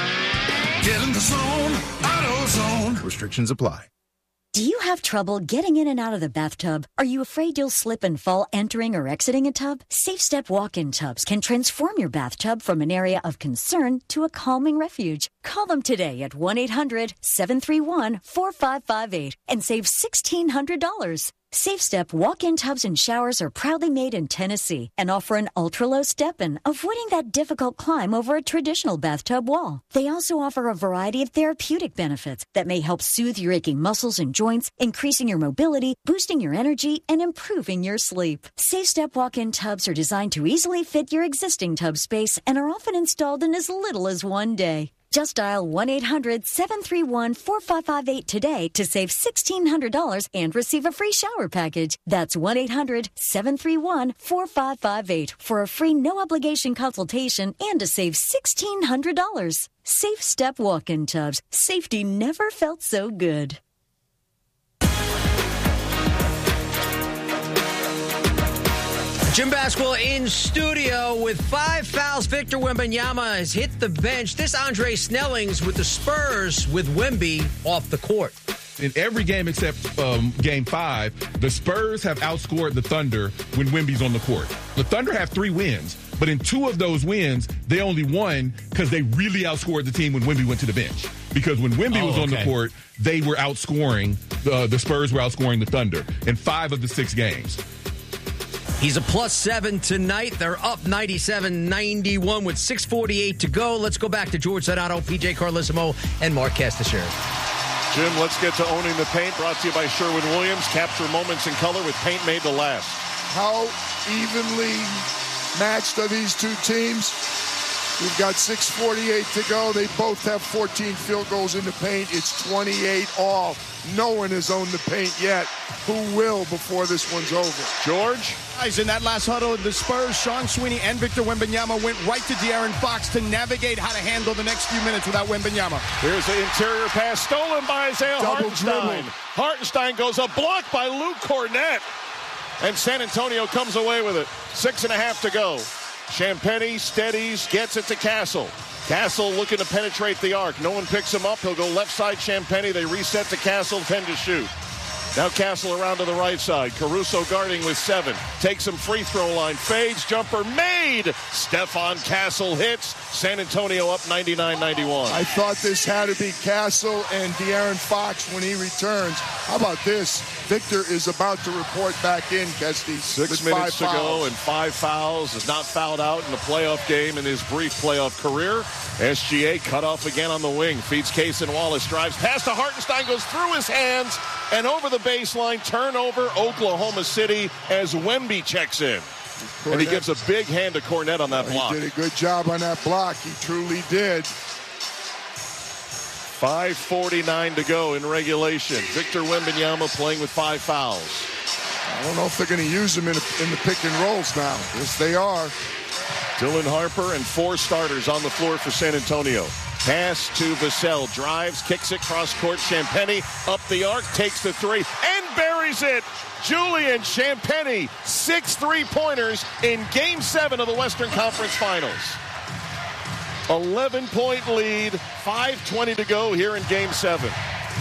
Speaker 25: Get in the zone, AutoZone. Restrictions apply.
Speaker 27: Do you have trouble getting in and out of the bathtub? Are you afraid you'll slip and fall entering or exiting a tub? Safe Step walk-in tubs can transform your bathtub from an area of concern to a calming refuge. Call them today at one eight hundred seven three one four five five eight and save sixteen hundred dollars. Safe Step walk-in tubs and showers are proudly made in Tennessee and offer an ultra-low step-in, avoiding that difficult climb over a traditional bathtub wall. They also offer a variety of therapeutic benefits that may help soothe your aching muscles and joints, increasing your mobility, boosting your energy, and improving your sleep. Safe Step walk-in tubs are designed to easily fit your existing tub space and are often installed in as little as one day. Just dial one eight hundred seven three one four five five eight today to save sixteen hundred dollars and receive a free shower package. That's one eight hundred seven three one four five five eight for a free no-obligation consultation and to save sixteen hundred dollars. Safe Step walk-in tubs. Safety never felt so good.
Speaker 14: Jim Basketball in studio with five fouls. Victor Wembanyama has hit the bench. This Andre Snellings with the Spurs with Wemby off the court.
Speaker 28: In every game except um, game five, the Spurs have outscored the Thunder when Wemby's on the court. The Thunder have three wins, but in two of those wins, they only won because they really outscored the team when Wemby went to the bench. Because when Wemby oh, was on okay. the court, they were outscoring, uh, the Spurs were outscoring the Thunder in five of the six games.
Speaker 14: He's a plus seven tonight. They're up ninety-seven ninety-one with six forty-eight to go. Let's go back to George Donato, P J Carlissimo, and Mark Castasciore.
Speaker 1: Jim, let's get to owning the paint. Brought to you by Sherwin-Williams. Capture moments in color with paint made to last.
Speaker 2: How evenly matched are these two teams? We've got six forty-eight to go. They both have fourteen field goals in the paint. It's twenty-eight all. No one has owned the paint yet. Who will before this one's over?
Speaker 1: George?
Speaker 4: Guys, in that last huddle, the Spurs, Sean Sweeney and Victor Wembanyama went right to De'Aaron Fox to navigate how to handle the next few minutes without Wembanyama.
Speaker 1: Here's the interior pass stolen by Isaiah
Speaker 2: Double
Speaker 1: Hartenstein.
Speaker 2: dribble.
Speaker 1: Hartenstein goes a block by Luke Cornett. And San Antonio comes away with it. Six and a half to go. Champagnie steadies, gets it to Castle. Castle looking to penetrate the arc. No one picks him up. He'll go left side Champagnie. They reset to Castle, ten to shoot. Now Castle around to the right side. Caruso guarding with seven. Takes him free throw line. Fades. Jumper made. Stefan Castle hits. San Antonio up ninety-nine ninety-one.
Speaker 2: I thought this had to be Castle and De'Aaron Fox when he returns. How about this? Victor is about to report back in, Kesty.
Speaker 1: Six minutes to go and five fouls. Is not fouled out in the playoff game in his brief playoff career. S G A cut off again on the wing. Feeds Cason Wallace. Drives past to Hartenstein. Goes through his hands and over the baseline. Turnover, Oklahoma City as Wemby checks in. Cornette. And he gives a big hand to Cornette on that
Speaker 2: oh,
Speaker 1: block.
Speaker 2: He did a good job on that block. He truly did.
Speaker 1: five forty-nine to go in regulation. Victor Wembanyama playing with five fouls.
Speaker 2: I don't know if they're going to use him in, a, in the pick and rolls now. Yes, they are.
Speaker 1: Dylan Harper and four starters on the floor for San Antonio. Pass to Vassell. Drives, kicks it cross court. Champagnie up the arc, takes the three, and buries it. Julian Champagnie, six three-pointers in Game seven of the Western Conference Finals. eleven-point lead, five twenty to go here in Game seven.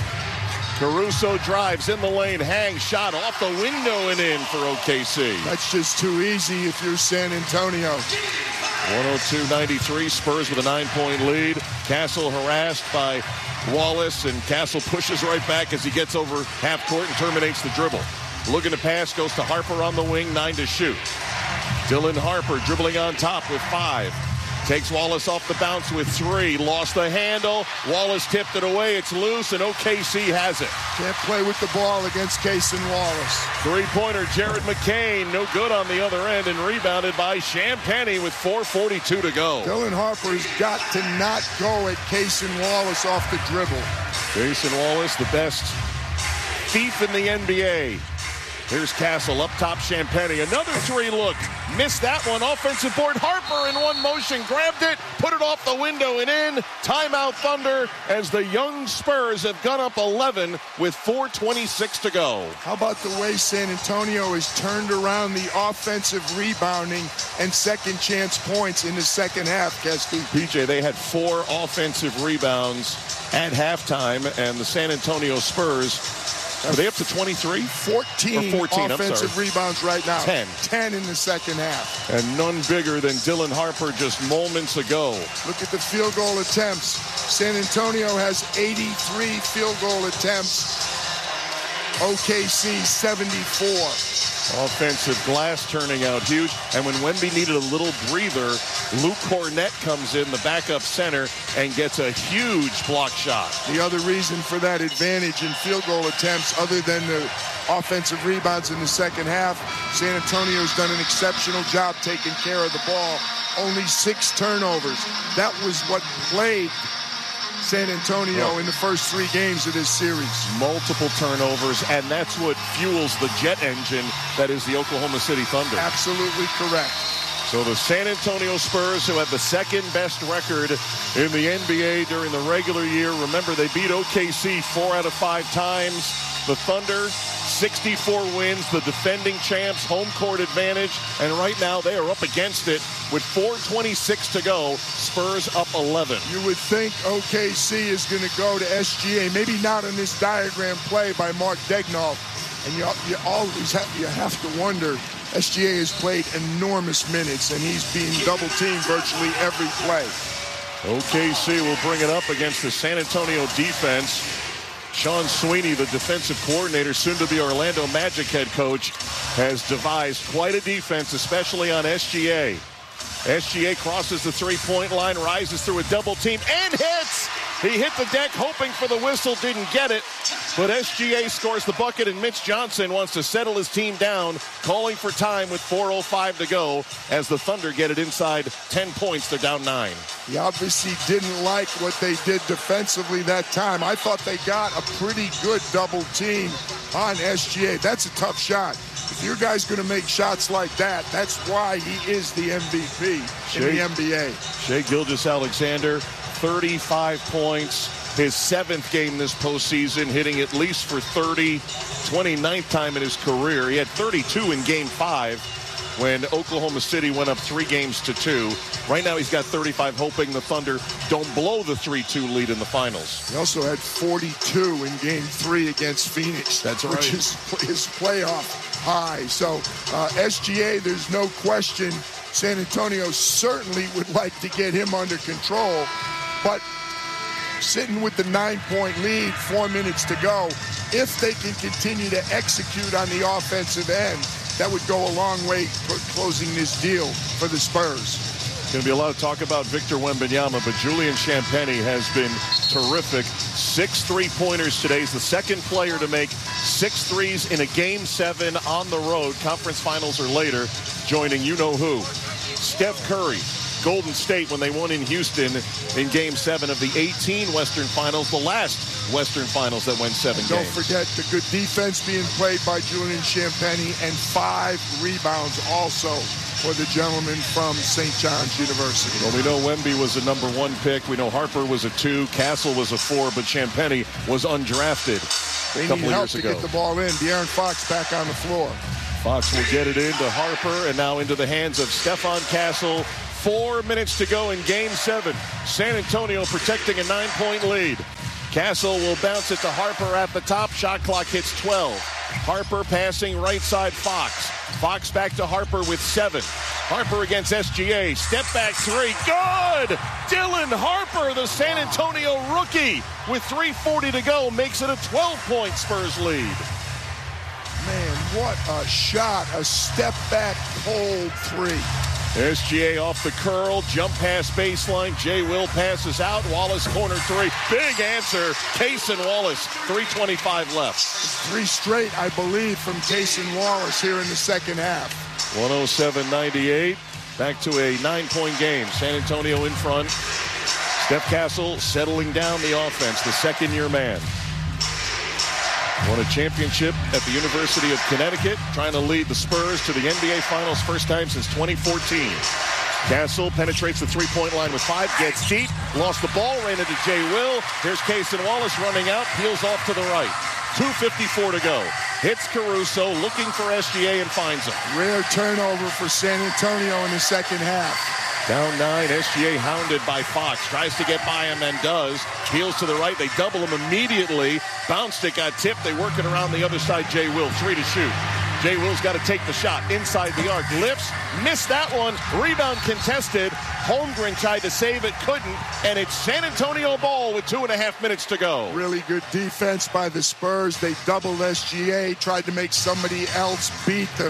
Speaker 1: Caruso drives in the lane, hangs, shot off the window and in for O K C.
Speaker 2: That's just too easy if you're San Antonio.
Speaker 1: one oh two ninety-three, Spurs with a nine-point lead. Castle harassed by Wallace, and Castle pushes right back as he gets over half court and terminates the dribble. Looking to pass, goes to Harper on the wing, nine to shoot. Dylan Harper dribbling on top with five. Takes Wallace off the bounce with three. Lost the handle. Wallace tipped it away. It's loose, and O K C has it.
Speaker 2: Can't play with the ball against Cason Wallace.
Speaker 1: Three-pointer, Jared McCain. No good on the other end, and rebounded by Champagnie with four forty-two to go.
Speaker 2: Dylan Harper's got to not go at Cason Wallace off the dribble.
Speaker 1: Cason Wallace, the best thief in the N B A. Here's Castle up top, Champagnie. Another three look. Missed that one. Offensive board. Harper in one motion. Grabbed it. Put it off the window and in. Timeout Thunder as the young Spurs have gone up eleven with four twenty-six to go.
Speaker 2: How about the way San Antonio has turned around the offensive rebounding and second chance points in the second half, Kesty?
Speaker 1: P J, they had four offensive rebounds at halftime, and the San Antonio Spurs, are they up to twenty-three?
Speaker 2: fourteen,
Speaker 1: or fourteen
Speaker 2: offensive rebounds right now.
Speaker 1: ten.
Speaker 2: ten in the second half.
Speaker 1: And none bigger than Dylan Harper just moments ago.
Speaker 2: Look at the field goal attempts. San Antonio has eighty-three field goal attempts. O K C seventy-four.
Speaker 1: Offensive glass turning out huge. And when Wemby needed a little breather, Luke Cornette comes in, the backup center, and gets a huge block shot.
Speaker 2: The other reason for that advantage in field goal attempts, other than the offensive rebounds in the second half, San Antonio's done an exceptional job taking care of the ball. Only six turnovers. That was what plagued San Antonio oh. in the first three games of this series.
Speaker 1: Multiple turnovers, and that's what fuels the jet engine that is the Oklahoma City Thunder.
Speaker 2: Absolutely correct.
Speaker 1: So the San Antonio Spurs, who have the second best record in the N B A during the regular year. Remember, they beat O K C four out of five times. The Thunder, sixty-four wins, the defending champs, home court advantage, and right now they are up against it with four twenty-six to go. Spurs up eleven.
Speaker 2: You would think O K C is going to go to S G A, maybe not on this diagram play by Mark Daigneault, and you, you always have, you have to wonder, S G A has played enormous minutes, and he's being double-teamed virtually every play.
Speaker 1: O K C will bring it up against the San Antonio defense. Sean Sweeney, the defensive coordinator, soon to be Orlando Magic head coach, has devised quite a defense, especially on S G A. S G A crosses the three-point line, rises through a double team, and hits! He hit the deck hoping for the whistle, didn't get it. But S G A scores the bucket, and Mitch Johnson wants to settle his team down, calling for time with four oh five to go as the Thunder get it inside ten points. They're down nine.
Speaker 2: He obviously didn't like what they did defensively that time. I thought they got a pretty good double team on S G A. That's a tough shot. If your guy's going to make shots like that, that's why he is the M V P
Speaker 1: Shea,
Speaker 2: in the N B A.
Speaker 1: Shai Gilgeous-Alexander, thirty-five points. His seventh game this postseason, hitting at least for thirty, twenty-ninth time in his career. He had thirty-two in game five. when Oklahoma City went up three games to two. Right now he's got thirty-five, hoping the Thunder don't blow the three two lead in the finals.
Speaker 2: He also had forty-two in game three against Phoenix.
Speaker 1: That's right.
Speaker 2: Which is his playoff high. So uh, S G A, there's no question. San Antonio certainly would like to get him under control. But sitting with the nine-point lead, four minutes to go, if they can continue to execute on the offensive end, that would go a long way toward closing this deal for the Spurs.
Speaker 1: Going to be a lot of talk about Victor Wembanyama, but Julian Champagnie has been terrific. Six three-pointers today. He's the second player to make six threes in a game seven on the road. Conference finals or later, joining you-know-who. Steph Curry, Golden State, when they won in Houston in game seven of the eighteen Western Finals, the last Western Finals that went seven
Speaker 2: Don't
Speaker 1: games.
Speaker 2: forget the good defense being played by Julian Champagnie, and five rebounds also for the gentleman from Saint John's University.
Speaker 1: Well, we know Wemby was a number one pick. We know Harper was a two. Castle was a four, but Champagnie was undrafted
Speaker 2: They
Speaker 1: a couple
Speaker 2: need
Speaker 1: of
Speaker 2: help
Speaker 1: years
Speaker 2: to
Speaker 1: ago.
Speaker 2: get the ball in. De'Aaron Fox back on the floor.
Speaker 1: Fox will get it into Harper, and now into the hands of Stephon Castle. Four minutes to go in game seven. San Antonio protecting a nine-point lead. Castle will bounce it to Harper at the top. Shot clock hits twelve. Harper passing right side Fox. Fox back to Harper with seven. Harper against S G A. Step back three. Good! Dylan Harper, the San Antonio rookie, with three forty to go, makes it a twelve-point Spurs lead.
Speaker 2: Man, what a shot. A step back cold three.
Speaker 1: S G A off the curl, jump pass baseline. Jay Will passes out. Wallace corner three. Big answer. Cason Wallace. three twenty-five left.
Speaker 2: Three straight, I believe, from Cason Wallace here in the second half.
Speaker 1: one oh seven ninety-eight. Back to a nine-point game. San Antonio in front. Steph Castle settling down the offense, the second-year man. Won a championship at the University of Connecticut, trying to lead the Spurs to the N B A Finals first time since twenty fourteen. Castle penetrates the three-point line with five, gets deep, lost the ball, ran into Jay Will. Here's Cason Wallace running out, peels off to the right. two fifty-four to go. Hits Caruso, looking for S G A and finds him.
Speaker 2: Rare turnover for San Antonio in the second half.
Speaker 1: Down nine, S G A hounded by Fox. Tries to get by him and does. Peels to the right. They double him immediately. Bounced it, got tipped. They work it around the other side. Jay Will, three to shoot. Jay Will's got to take the shot inside the arc. Lifts, missed that one. Rebound contested. Holmgren tried to save it, couldn't. And it's San Antonio ball with two and a half minutes to go.
Speaker 2: Really good defense by the Spurs. They doubled S G A, tried to make somebody else beat them.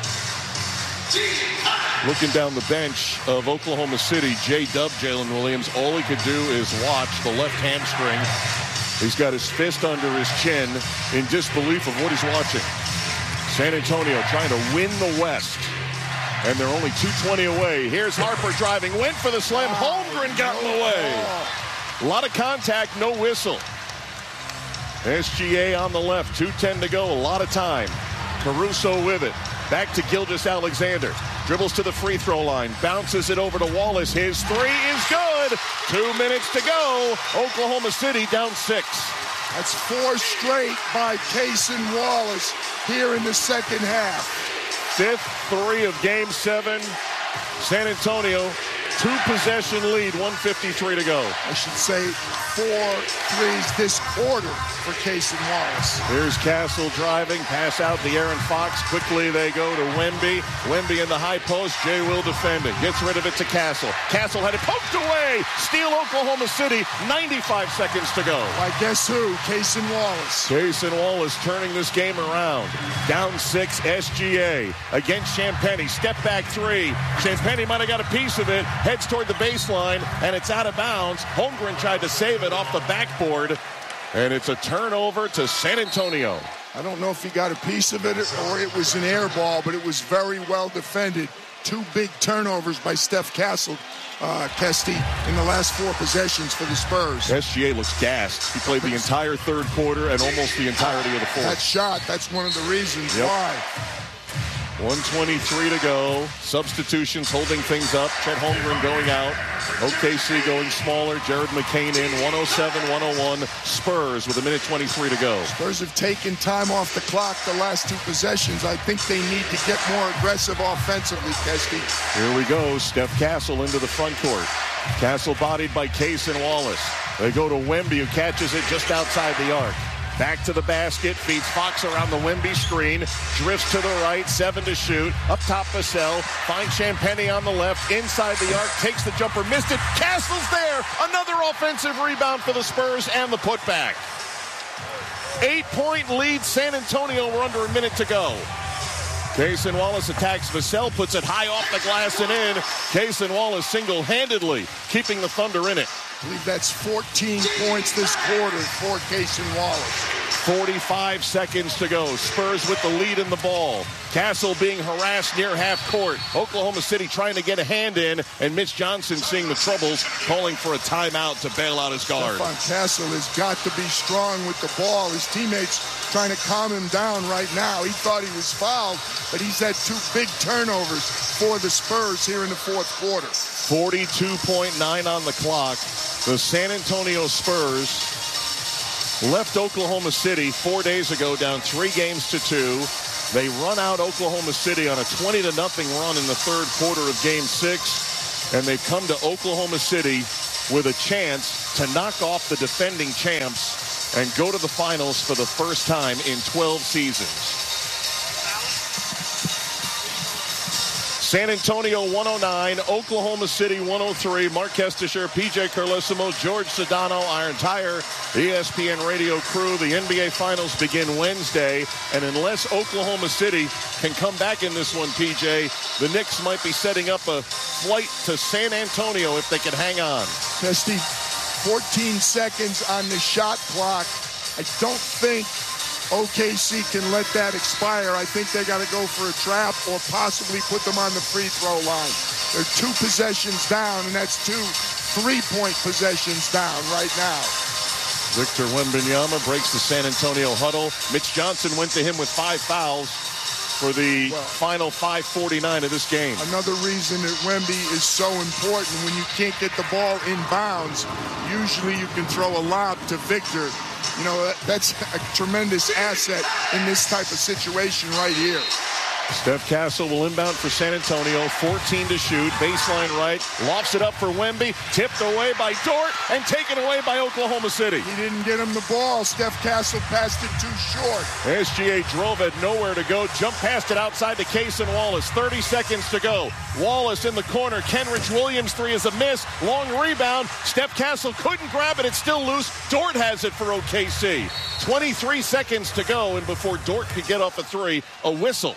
Speaker 1: Looking down the bench of Oklahoma City, J-Dub, Jalen Williams, all he could do is watch the left hamstring. He's got his fist under his chin in disbelief of what he's watching. San Antonio trying to win the West, and they're only two twenty away. Here's Harper driving, went for the slam. Holmgren got in the way. A lot of contact, no whistle. S G A on the left, two ten to go, a lot of time. Caruso with it. Back to Gilgeous-Alexander. Dribbles to the free throw line. Bounces it over to Wallace. His three is good. Two minutes to go. Oklahoma City down six.
Speaker 2: That's four straight by Cason Wallace here in the second half.
Speaker 1: Fifth three of game seven. San Antonio, two possession lead, one fifty-three to go.
Speaker 2: I should say four threes this quarter for Cason Wallace.
Speaker 1: Here's Castle driving, pass out to Aaron Fox. Quickly they go to Wemby. Wemby in the high post. Jay Will defending. Gets rid of it to Castle. Castle had it poked away. Steal Oklahoma City. ninety-five seconds to go.
Speaker 2: Well, guess who? Cason Wallace.
Speaker 1: Cason Wallace turning this game around. Down six, S G A against Champagnie. Step back three. Champagnie might have got a piece of it. Heads toward the baseline, and it's out of bounds. Holmgren tried to save it off the backboard, and it's a turnover to San Antonio.
Speaker 2: I don't know if he got a piece of it or it was an air ball, but it was very well defended. Two big turnovers by Steph Castle, uh, Kesty, in the last four possessions for the Spurs.
Speaker 1: S G A looks gassed. He played the entire third quarter and almost the entirety of the fourth.
Speaker 2: That shot, that's one of the reasons
Speaker 1: yep.
Speaker 2: why.
Speaker 1: one twenty-three to go. Substitutions holding things up. Chet Holmgren going out. O K C going smaller. Jared McCain in. one oh seven one oh one. Spurs with a minute twenty-three to go.
Speaker 2: Spurs have taken time off the clock the last two possessions. I think they need to get more aggressive offensively, Kesty.
Speaker 1: Here we go. Steph Castle into the front court. Castle bodied by Cason Wallace. They go to Wemby, who catches it just outside the arc. Back to the basket, feeds Fox around the Wemby screen, drifts to the right, seven to shoot. Up top, Vassell, finds Champagnie on the left, inside the arc, takes the jumper, missed it. Castle's there! Another offensive rebound for the Spurs and the putback. Eight-point lead, San Antonio. We're under a minute to go. Cason Wallace attacks Vassell, puts it high off the glass and in. Cason Wallace single-handedly keeping the Thunder in it.
Speaker 2: I believe that's fourteen points this quarter for Cason Wallace.
Speaker 1: forty-five seconds to go. Spurs with the lead in the ball. Castle being harassed near half court. Oklahoma City trying to get a hand in, and Mitch Johnson seeing the troubles, calling for a timeout to bail out his guard.
Speaker 2: Stephon Castle has got to be strong with the ball. His teammates trying to calm him down right now. He thought he was fouled, but he's had two big turnovers for the Spurs here in the fourth quarter.
Speaker 1: forty-two point nine on the clock. The San Antonio Spurs left Oklahoma City four days ago down three games to two. They run out Oklahoma City on a twenty to nothing run in the third quarter of game six. And they've come to Oklahoma City with a chance to knock off the defending champs and go to the finals for the first time in twelve seasons. San Antonio one oh nine, Oklahoma City one oh three. Mark Kestisher, P J Carlesimo, George Sedano, our entire E S P N radio crew. The N B A Finals begin Wednesday, and unless Oklahoma City can come back in this one, P J, the Knicks might be setting up a flight to San Antonio if they can hang on.
Speaker 2: Kesty, fourteen seconds on the shot clock. I don't think O K C can let that expire. I think they got to go for a trap or possibly put them on the free throw line. They're two possessions down, and that's two three-point possessions down right now.
Speaker 1: Victor Wembanyama breaks the San Antonio huddle. Mitch Johnson went to him with five fouls for the well, final five forty-nine of this game.
Speaker 2: Another reason that Wemby is so important. When you can't get the ball in bounds, usually you can throw a lob to Victor. You know, that, that's a tremendous asset in this type of situation right here.
Speaker 1: Steph Castle will inbound for San Antonio. fourteen to shoot. Baseline right. Lofts it up for Wemby. Tipped away by Dort and taken away by Oklahoma City.
Speaker 2: He didn't get him the ball. Steph Castle passed it too short.
Speaker 1: S G A drove it, nowhere to go. Jump past it outside to Cason Wallace. thirty seconds to go. Wallace in the corner. Kenrich Williams three is a miss. Long rebound. Steph Castle couldn't grab it. It's still loose. Dort has it for O K C. twenty-three seconds to go, and before Dort could get off a three, a whistle.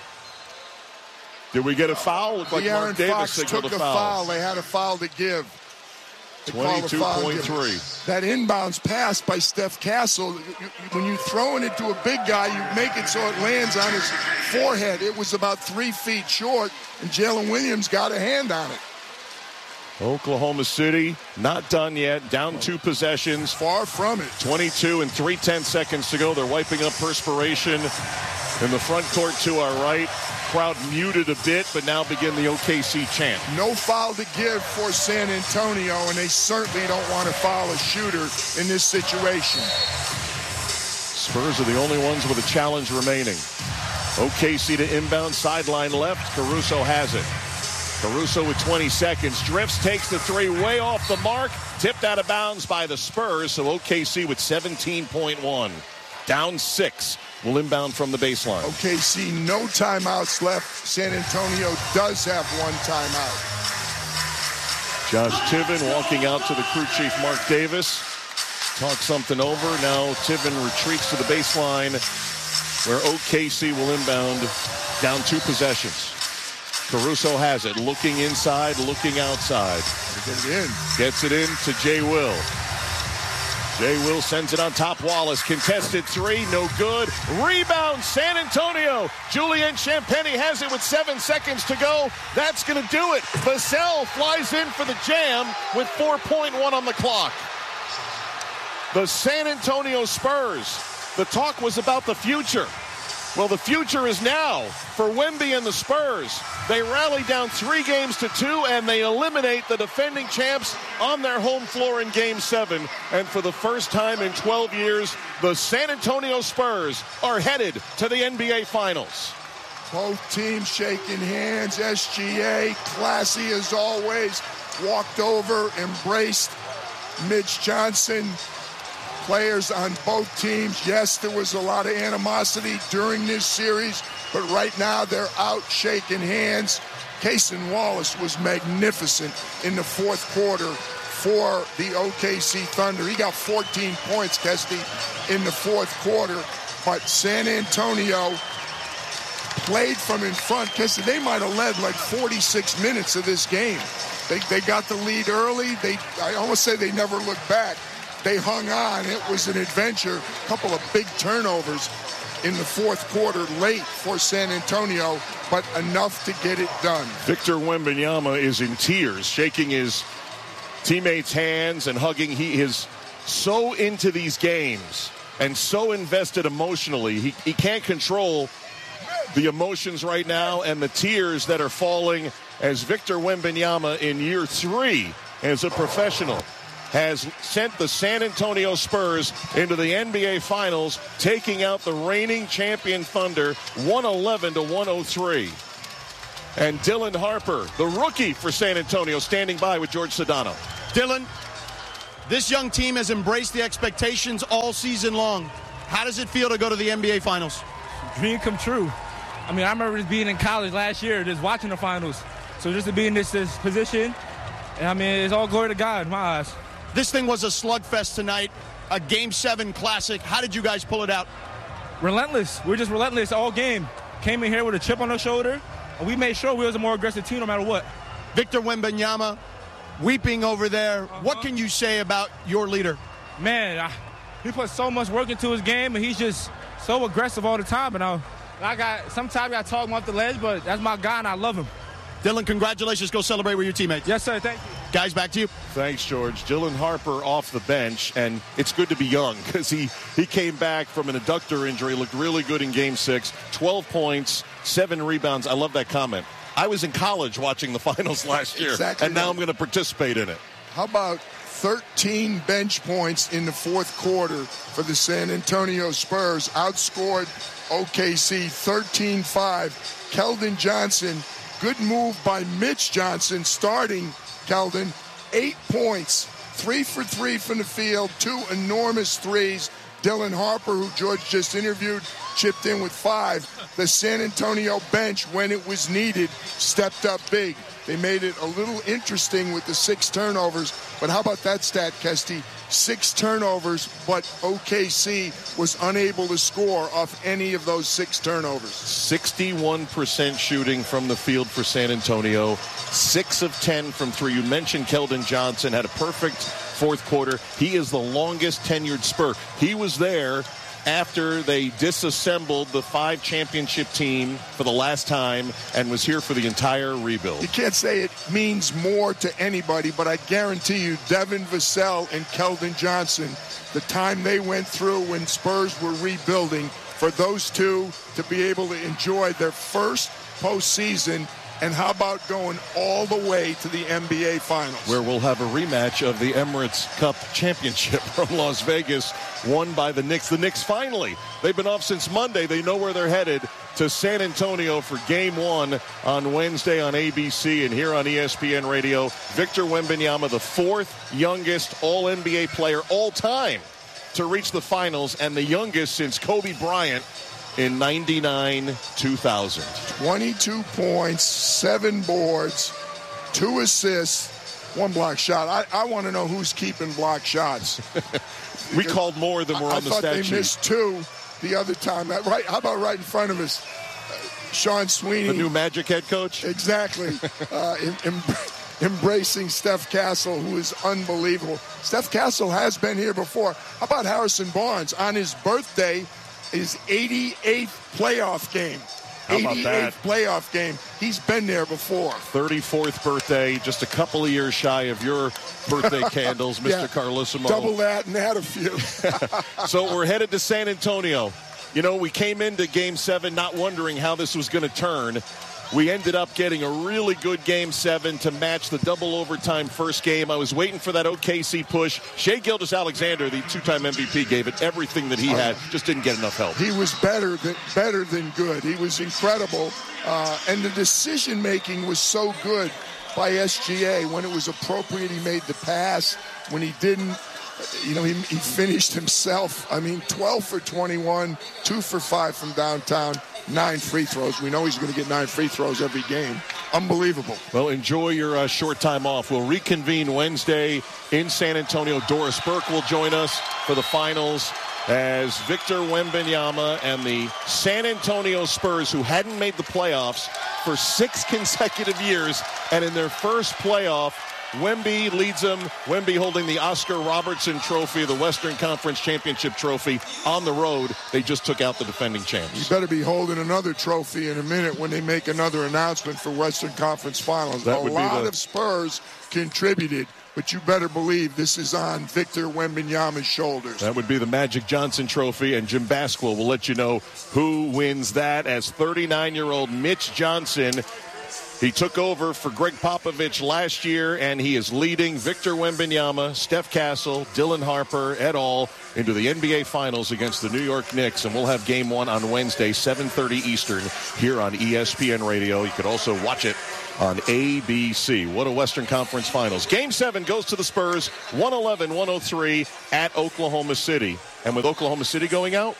Speaker 1: Did we get a foul? Looked like Mark Davis signaled a foul.
Speaker 2: Took a foul. They had a foul to give.
Speaker 1: twenty-two point three.
Speaker 2: That inbounds pass by Steph Castle, when you're throwing it to a big guy, you make it so it lands on his forehead. It was about three feet short, and Jalen Williams got a hand on it.
Speaker 1: Oklahoma City not done yet. Down two possessions.
Speaker 2: Far from it.
Speaker 1: twenty-two and three-tenths seconds to go. They're wiping up perspiration in the front court to our right. Crowd muted a bit, but now begin the O K C chant.
Speaker 2: No foul to give for San Antonio, and they certainly don't want to foul a shooter in this situation.
Speaker 1: Spurs are the only ones with a challenge remaining. O K C to inbound, sideline left. Caruso has it. Caruso with twenty seconds. Drifts, takes the three way off the mark. Tipped out of bounds by the Spurs, so O K C with seventeen point one. Down six. Will inbound from the baseline.
Speaker 2: O K C, no timeouts left. San Antonio does have one timeout.
Speaker 1: Josh Tiven walking out to the crew chief, Mark Davis. Talk something over. Now Tiven retreats to the baseline where O K C will inbound down two possessions. Caruso has it. Looking inside, looking outside.
Speaker 2: Get it in.
Speaker 1: Gets it in to Jay Will. Jay Will sends it on top. Wallace contested three, no good. Rebound, San Antonio. Julian Champagnie has it with seven seconds to go. That's going to do it. Vassell flies in for the jam with four point one on the clock. The San Antonio Spurs. The talk was about the future. Well, the future is now for Wemby and the Spurs. They rally down three games to two, and they eliminate the defending champs on their home floor in Game seven. And for the first time in twelve years, the San Antonio Spurs are headed to the N B A Finals.
Speaker 2: Both teams shaking hands. S G A, classy as always, walked over, embraced Mitch Johnson. Players on both teams, yes, there was a lot of animosity during this series, but right now they're out shaking hands. Cason Wallace was magnificent in the fourth quarter for the O K C Thunder. He got fourteen points, Kesty, in the fourth quarter, but San Antonio played from in front. Kesty, they might have led like forty-six minutes of this game. They, they got the lead early. They, I almost say they never looked back. They hung on. It was an adventure. A couple of big turnovers in the fourth quarter late for San Antonio, but enough to get it done.
Speaker 1: Victor Wembanyama is in tears, shaking his teammates' hands and hugging. He is so into these games and so invested emotionally. He, he can't control the emotions right now and the tears that are falling as Victor Wembanyama in year three as a professional has sent the San Antonio Spurs into the N B A Finals, taking out the reigning champion Thunder one eleven to one oh three. And Dylan Harper, the rookie for San Antonio, standing by with George Sedano.
Speaker 4: Dylan, this young team has embraced the expectations all season long. How does it feel to go to the N B A Finals?
Speaker 3: Dream come true. I mean, I remember just being in college last year, just watching the finals. So just to be in this, this position, and I mean, it's all glory to God in my eyes.
Speaker 4: This thing was a slugfest tonight, a Game seven classic. How did you guys pull it out?
Speaker 3: Relentless. We were just relentless all game. Came in here with a chip on our shoulder, and we made sure we was a more aggressive team no matter what.
Speaker 4: Victor Wembanyama weeping over there. Uh-huh. What can you say about your leader?
Speaker 3: Man, I, he put so much work into his game, and he's just so aggressive all the time. And I, I got sometimes I talk him off the ledge, but that's my guy, and I love him.
Speaker 4: Dylan, congratulations. Go celebrate with your teammates.
Speaker 3: Yes, sir. Thank you.
Speaker 4: Guys, back to you.
Speaker 1: Thanks, George. Dylan Harper off the bench, and it's good to be young because he, he came back from an adductor injury, looked really good in Game six, twelve points, seven rebounds. I love that comment. I was in college watching the finals last year,
Speaker 2: exactly
Speaker 1: and now
Speaker 2: right.
Speaker 1: I'm going to participate in it.
Speaker 2: How about thirteen bench points in the fourth quarter for the San Antonio Spurs? Outscored O K C thirteen five. Keldon Johnson, good move by Mitch Johnson, starting Keldon. Eight points, three for three from the field, two enormous threes. Dylan Harper, who George just interviewed, chipped in with five. The San Antonio bench, when it was needed, stepped up big. They made it a little interesting with the six turnovers. But how about that stat, Kesty? Six turnovers, but O K C was unable to score off any of those six turnovers.
Speaker 1: sixty-one percent shooting from the field for San Antonio. Six of ten from three. You mentioned Keldon Johnson had a perfect fourth quarter. He is the longest tenured Spur. He was there after they disassembled the five championship team for the last time and was here for the entire rebuild.
Speaker 2: You can't say it means more to anybody, but I guarantee you Devin Vassell and Keldon Johnson, the time they went through when Spurs were rebuilding, for those two to be able to enjoy their first postseason. And how about going all the way to the N B A Finals?
Speaker 1: Where we'll have a rematch of the Emirates Cup Championship from Las Vegas, won by the Knicks. The Knicks finally, they've been off since Monday. They know where they're headed, to San Antonio for Game one on Wednesday on A B C and here on E S P N Radio. Victor Wembanyama, the fourth youngest All N B A player all time to reach the finals, and the youngest since Kobe Bryant in ninety-nine two thousand.
Speaker 2: twenty-two points, seven boards, two assists, one block shot. I, I want to know who's keeping block shots.
Speaker 1: We called more than were
Speaker 2: I,
Speaker 1: on the
Speaker 2: I
Speaker 1: stat
Speaker 2: thought they
Speaker 1: sheet.
Speaker 2: missed two the other time. Right? How about right in front of us? Uh, Sean Sweeney.
Speaker 1: The new Magic head coach?
Speaker 2: Exactly. uh, in, in, embracing Steph Castle, who is unbelievable. Steph Castle has been here before. How about Harrison Barnes? On his birthday, his eighty-eighth playoff game.
Speaker 1: How about that?
Speaker 2: eighty-eighth playoff game. He's been there before.
Speaker 1: thirty-fourth birthday, just a couple of years shy of your birthday candles, Mister
Speaker 2: Yeah.
Speaker 1: Carlissimo.
Speaker 2: Double that and add a few.
Speaker 1: So we're headed to San Antonio. You know, we came into Game seven not wondering how this was going to turn. We ended up getting a really good Game seven to match the double overtime first game. I was waiting for that O K C push. Shai Gilgeous-Alexander, the two-time M V P, gave it everything that he had, just didn't get enough help.
Speaker 2: He was better than better than good. He was incredible. Uh, and the decision-making was so good by S G A. When it was appropriate, he made the pass. When he didn't, you know, he, he finished himself. I mean, twelve for twenty-one, two for five from downtown. Nine free throws. We know he's going to get nine free throws every game. Unbelievable.
Speaker 1: Well, enjoy your uh, short time off. We'll reconvene Wednesday in San Antonio. Doris Burke will join us for the finals as Victor Wembanyama and the San Antonio Spurs, who hadn't made the playoffs for six consecutive years, and in their first playoff, Wemby leads them. Wemby holding the Oscar Robertson Trophy, the Western Conference Championship Trophy, on the road. They just took out the defending champs.
Speaker 2: You better be holding another trophy in a minute when they make another announcement for Western Conference Finals.
Speaker 1: That
Speaker 2: a
Speaker 1: would
Speaker 2: lot
Speaker 1: be the...
Speaker 2: of Spurs contributed, but you better believe this is on Victor Wembanyama's shoulders.
Speaker 1: That would be the Magic Johnson Trophy, and Jim Basquill will let you know who wins that as thirty-nine-year-old Mitch Johnson. He took over for Greg Popovich last year, and he is leading Victor Wembanyama, Steph Castle, Dylan Harper, et al. Into the N B A Finals against the New York Knicks. And we'll have game one on Wednesday, seven thirty Eastern, here on E S P N Radio. You could also watch it on A B C. What a Western Conference Finals. Game seven goes to the Spurs, one eleven one oh three at Oklahoma City. And with Oklahoma City going out,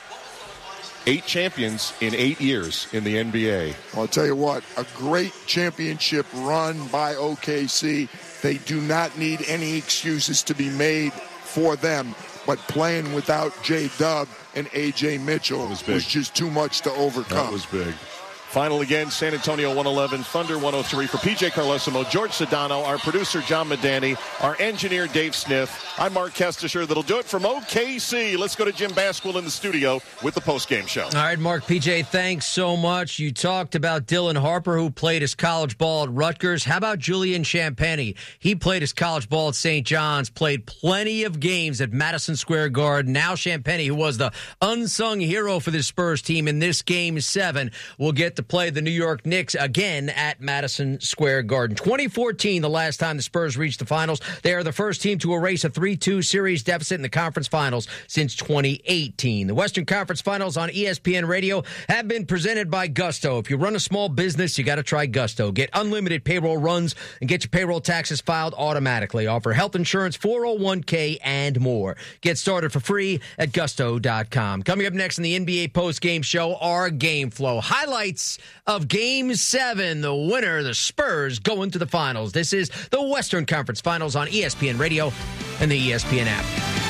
Speaker 1: eight champions in eight years in the N B A.
Speaker 2: Well, I'll tell you what, a great championship run by O K C. They do not need any excuses to be made for them, but playing without J-Dub and A J Mitchell was, was just too much to overcome.
Speaker 1: That was big. Final again, San Antonio one eleven, Thunder one oh three. For P J Carlesimo, George Sedano, our producer John Medani, our engineer Dave Smith, I'm Mark Kestisher. That'll do it from O K C. Let's go to Jim Basquill in the studio with the postgame show.
Speaker 14: All right, Mark, P J, thanks so much. You talked about Dylan Harper, who played his college ball at Rutgers. How about Julian Champagnie? He played his college ball at Saint John's, played plenty of games at Madison Square Garden. Now Champagnie, who was the unsung hero for the Spurs team in this game seven, will get to play the New York Knicks again at Madison Square Garden. twenty fourteen, the last time the Spurs reached the finals. They are the first team to erase a three two series deficit in the conference finals since twenty eighteen. The Western Conference Finals on E S P N Radio have been presented by Gusto. If you run a small business, you got to try Gusto. Get unlimited payroll runs and get your payroll taxes filed automatically. Offer health insurance, four oh one k, and more. Get started for free at gusto dot com. Coming up next in the N B A postgame show, our game flow. Highlights of Game seven. The winner, the Spurs, going to the finals. This is the Western Conference Finals on E S P N Radio and the E S P N app.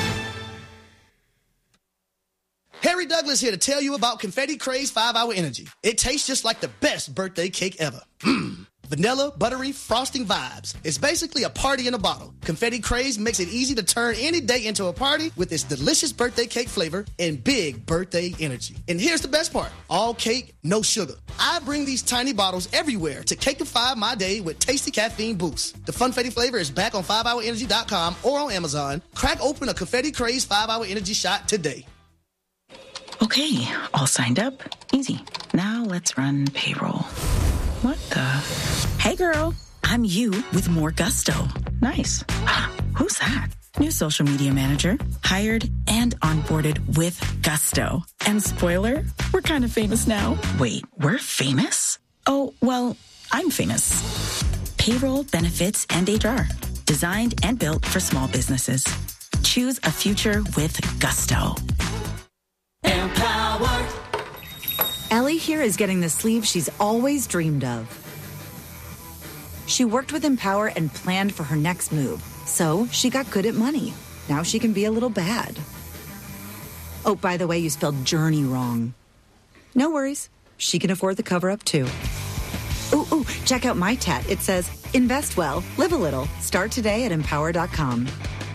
Speaker 7: Harry Douglas here to tell you about Confetti Craze five hour Energy. It tastes just like the best birthday cake ever. Mmm. Vanilla, buttery, frosting vibes. It's basically a party in a bottle. Confetti Craze makes it easy to turn any day into a party with its delicious birthday cake flavor and big birthday energy. And here's the best part. All cake, no sugar. I bring these tiny bottles everywhere to cakeify my day with tasty caffeine boost. The Funfetti flavor is back on five hour energy dot com or on Amazon. Crack open a Confetti Craze five hour Energy shot today.
Speaker 8: Okay, all signed up. Easy. Now let's run payroll. What the? Hey, girl. I'm you with more gusto. Nice. Who's that? New social media manager. Hired and onboarded with gusto. And spoiler, we're kind of famous now. Wait, we're famous? Oh, well, I'm famous. Payroll, benefits, and H R. Designed and built for small businesses. Choose a future with gusto.
Speaker 9: Empower. Ellie here is getting the sleeve she's always dreamed of. She worked with Empower and planned for her next move, so she got good at money. Now she can be a little bad. Oh, by the way, you spelled journey wrong. No worries. She can afford the cover-up, too. Ooh, ooh, check out my tat. It says, invest well, live a little. Start today at empower dot com.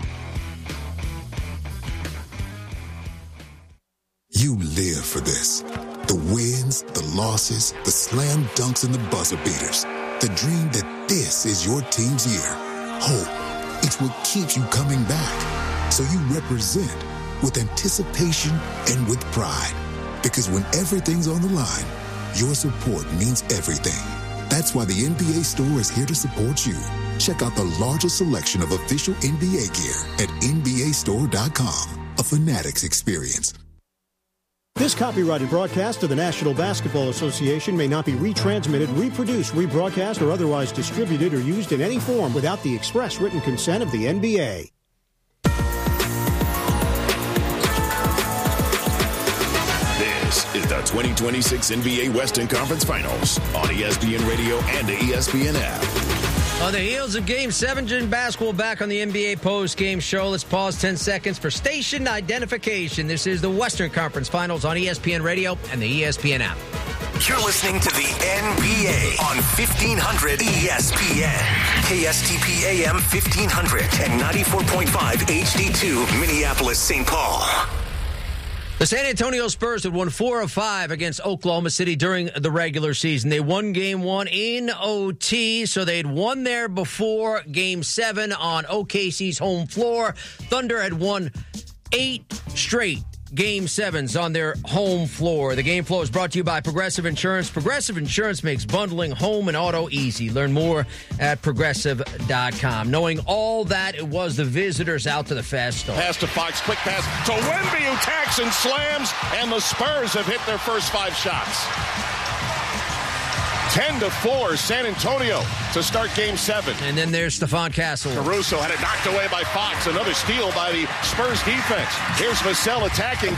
Speaker 10: You live for this. The wins, the losses, the slam dunks, and the buzzer beaters. The dream that this is your team's year. Hope, it's what keeps you coming back. So you represent with anticipation and with pride. Because when everything's on the line, your support means everything. That's why the N B A store is here to support you. Check out the largest selection of official N B A gear at N B A store dot com. A Fanatics experience.
Speaker 11: This copyrighted broadcast of the National Basketball Association may not be retransmitted, reproduced, rebroadcast, or otherwise distributed or used in any form without the express written consent of the N B A.
Speaker 12: This is the twenty twenty-six N B A Western Conference Finals on E S P N Radio and the E S P N app.
Speaker 14: On the heels of Game seven, Jim Basketball back on the N B A post-game show. Let's pause ten seconds for station identification. This is the Western Conference Finals on E S P N Radio and the E S P N app.
Speaker 23: You're listening to the N B A on fifteen hundred E S P N. K S T P A M fifteen hundred and ninety-four point five H D two, Minneapolis, Saint Paul.
Speaker 14: The San Antonio Spurs had won four of five against Oklahoma City during the regular season. They won game one in O T, so they'd won there before game seven on O K C's home floor. Thunder had won eight straight game sevens on their home floor. The game flow is brought to you by Progressive Insurance. Progressive Insurance makes bundling home and auto easy. Learn more at progressive dot com. Knowing all that, it was the visitors out to the fast start.
Speaker 1: Pass to Fox, quick pass to Wemby, who tacks and slams, and the Spurs have hit their first five shots. ten to four, San Antonio to start game seven.
Speaker 14: And then there's Stephon Castle.
Speaker 1: Caruso had it knocked away by Fox. Another steal by the Spurs defense. Here's Vassell attacking.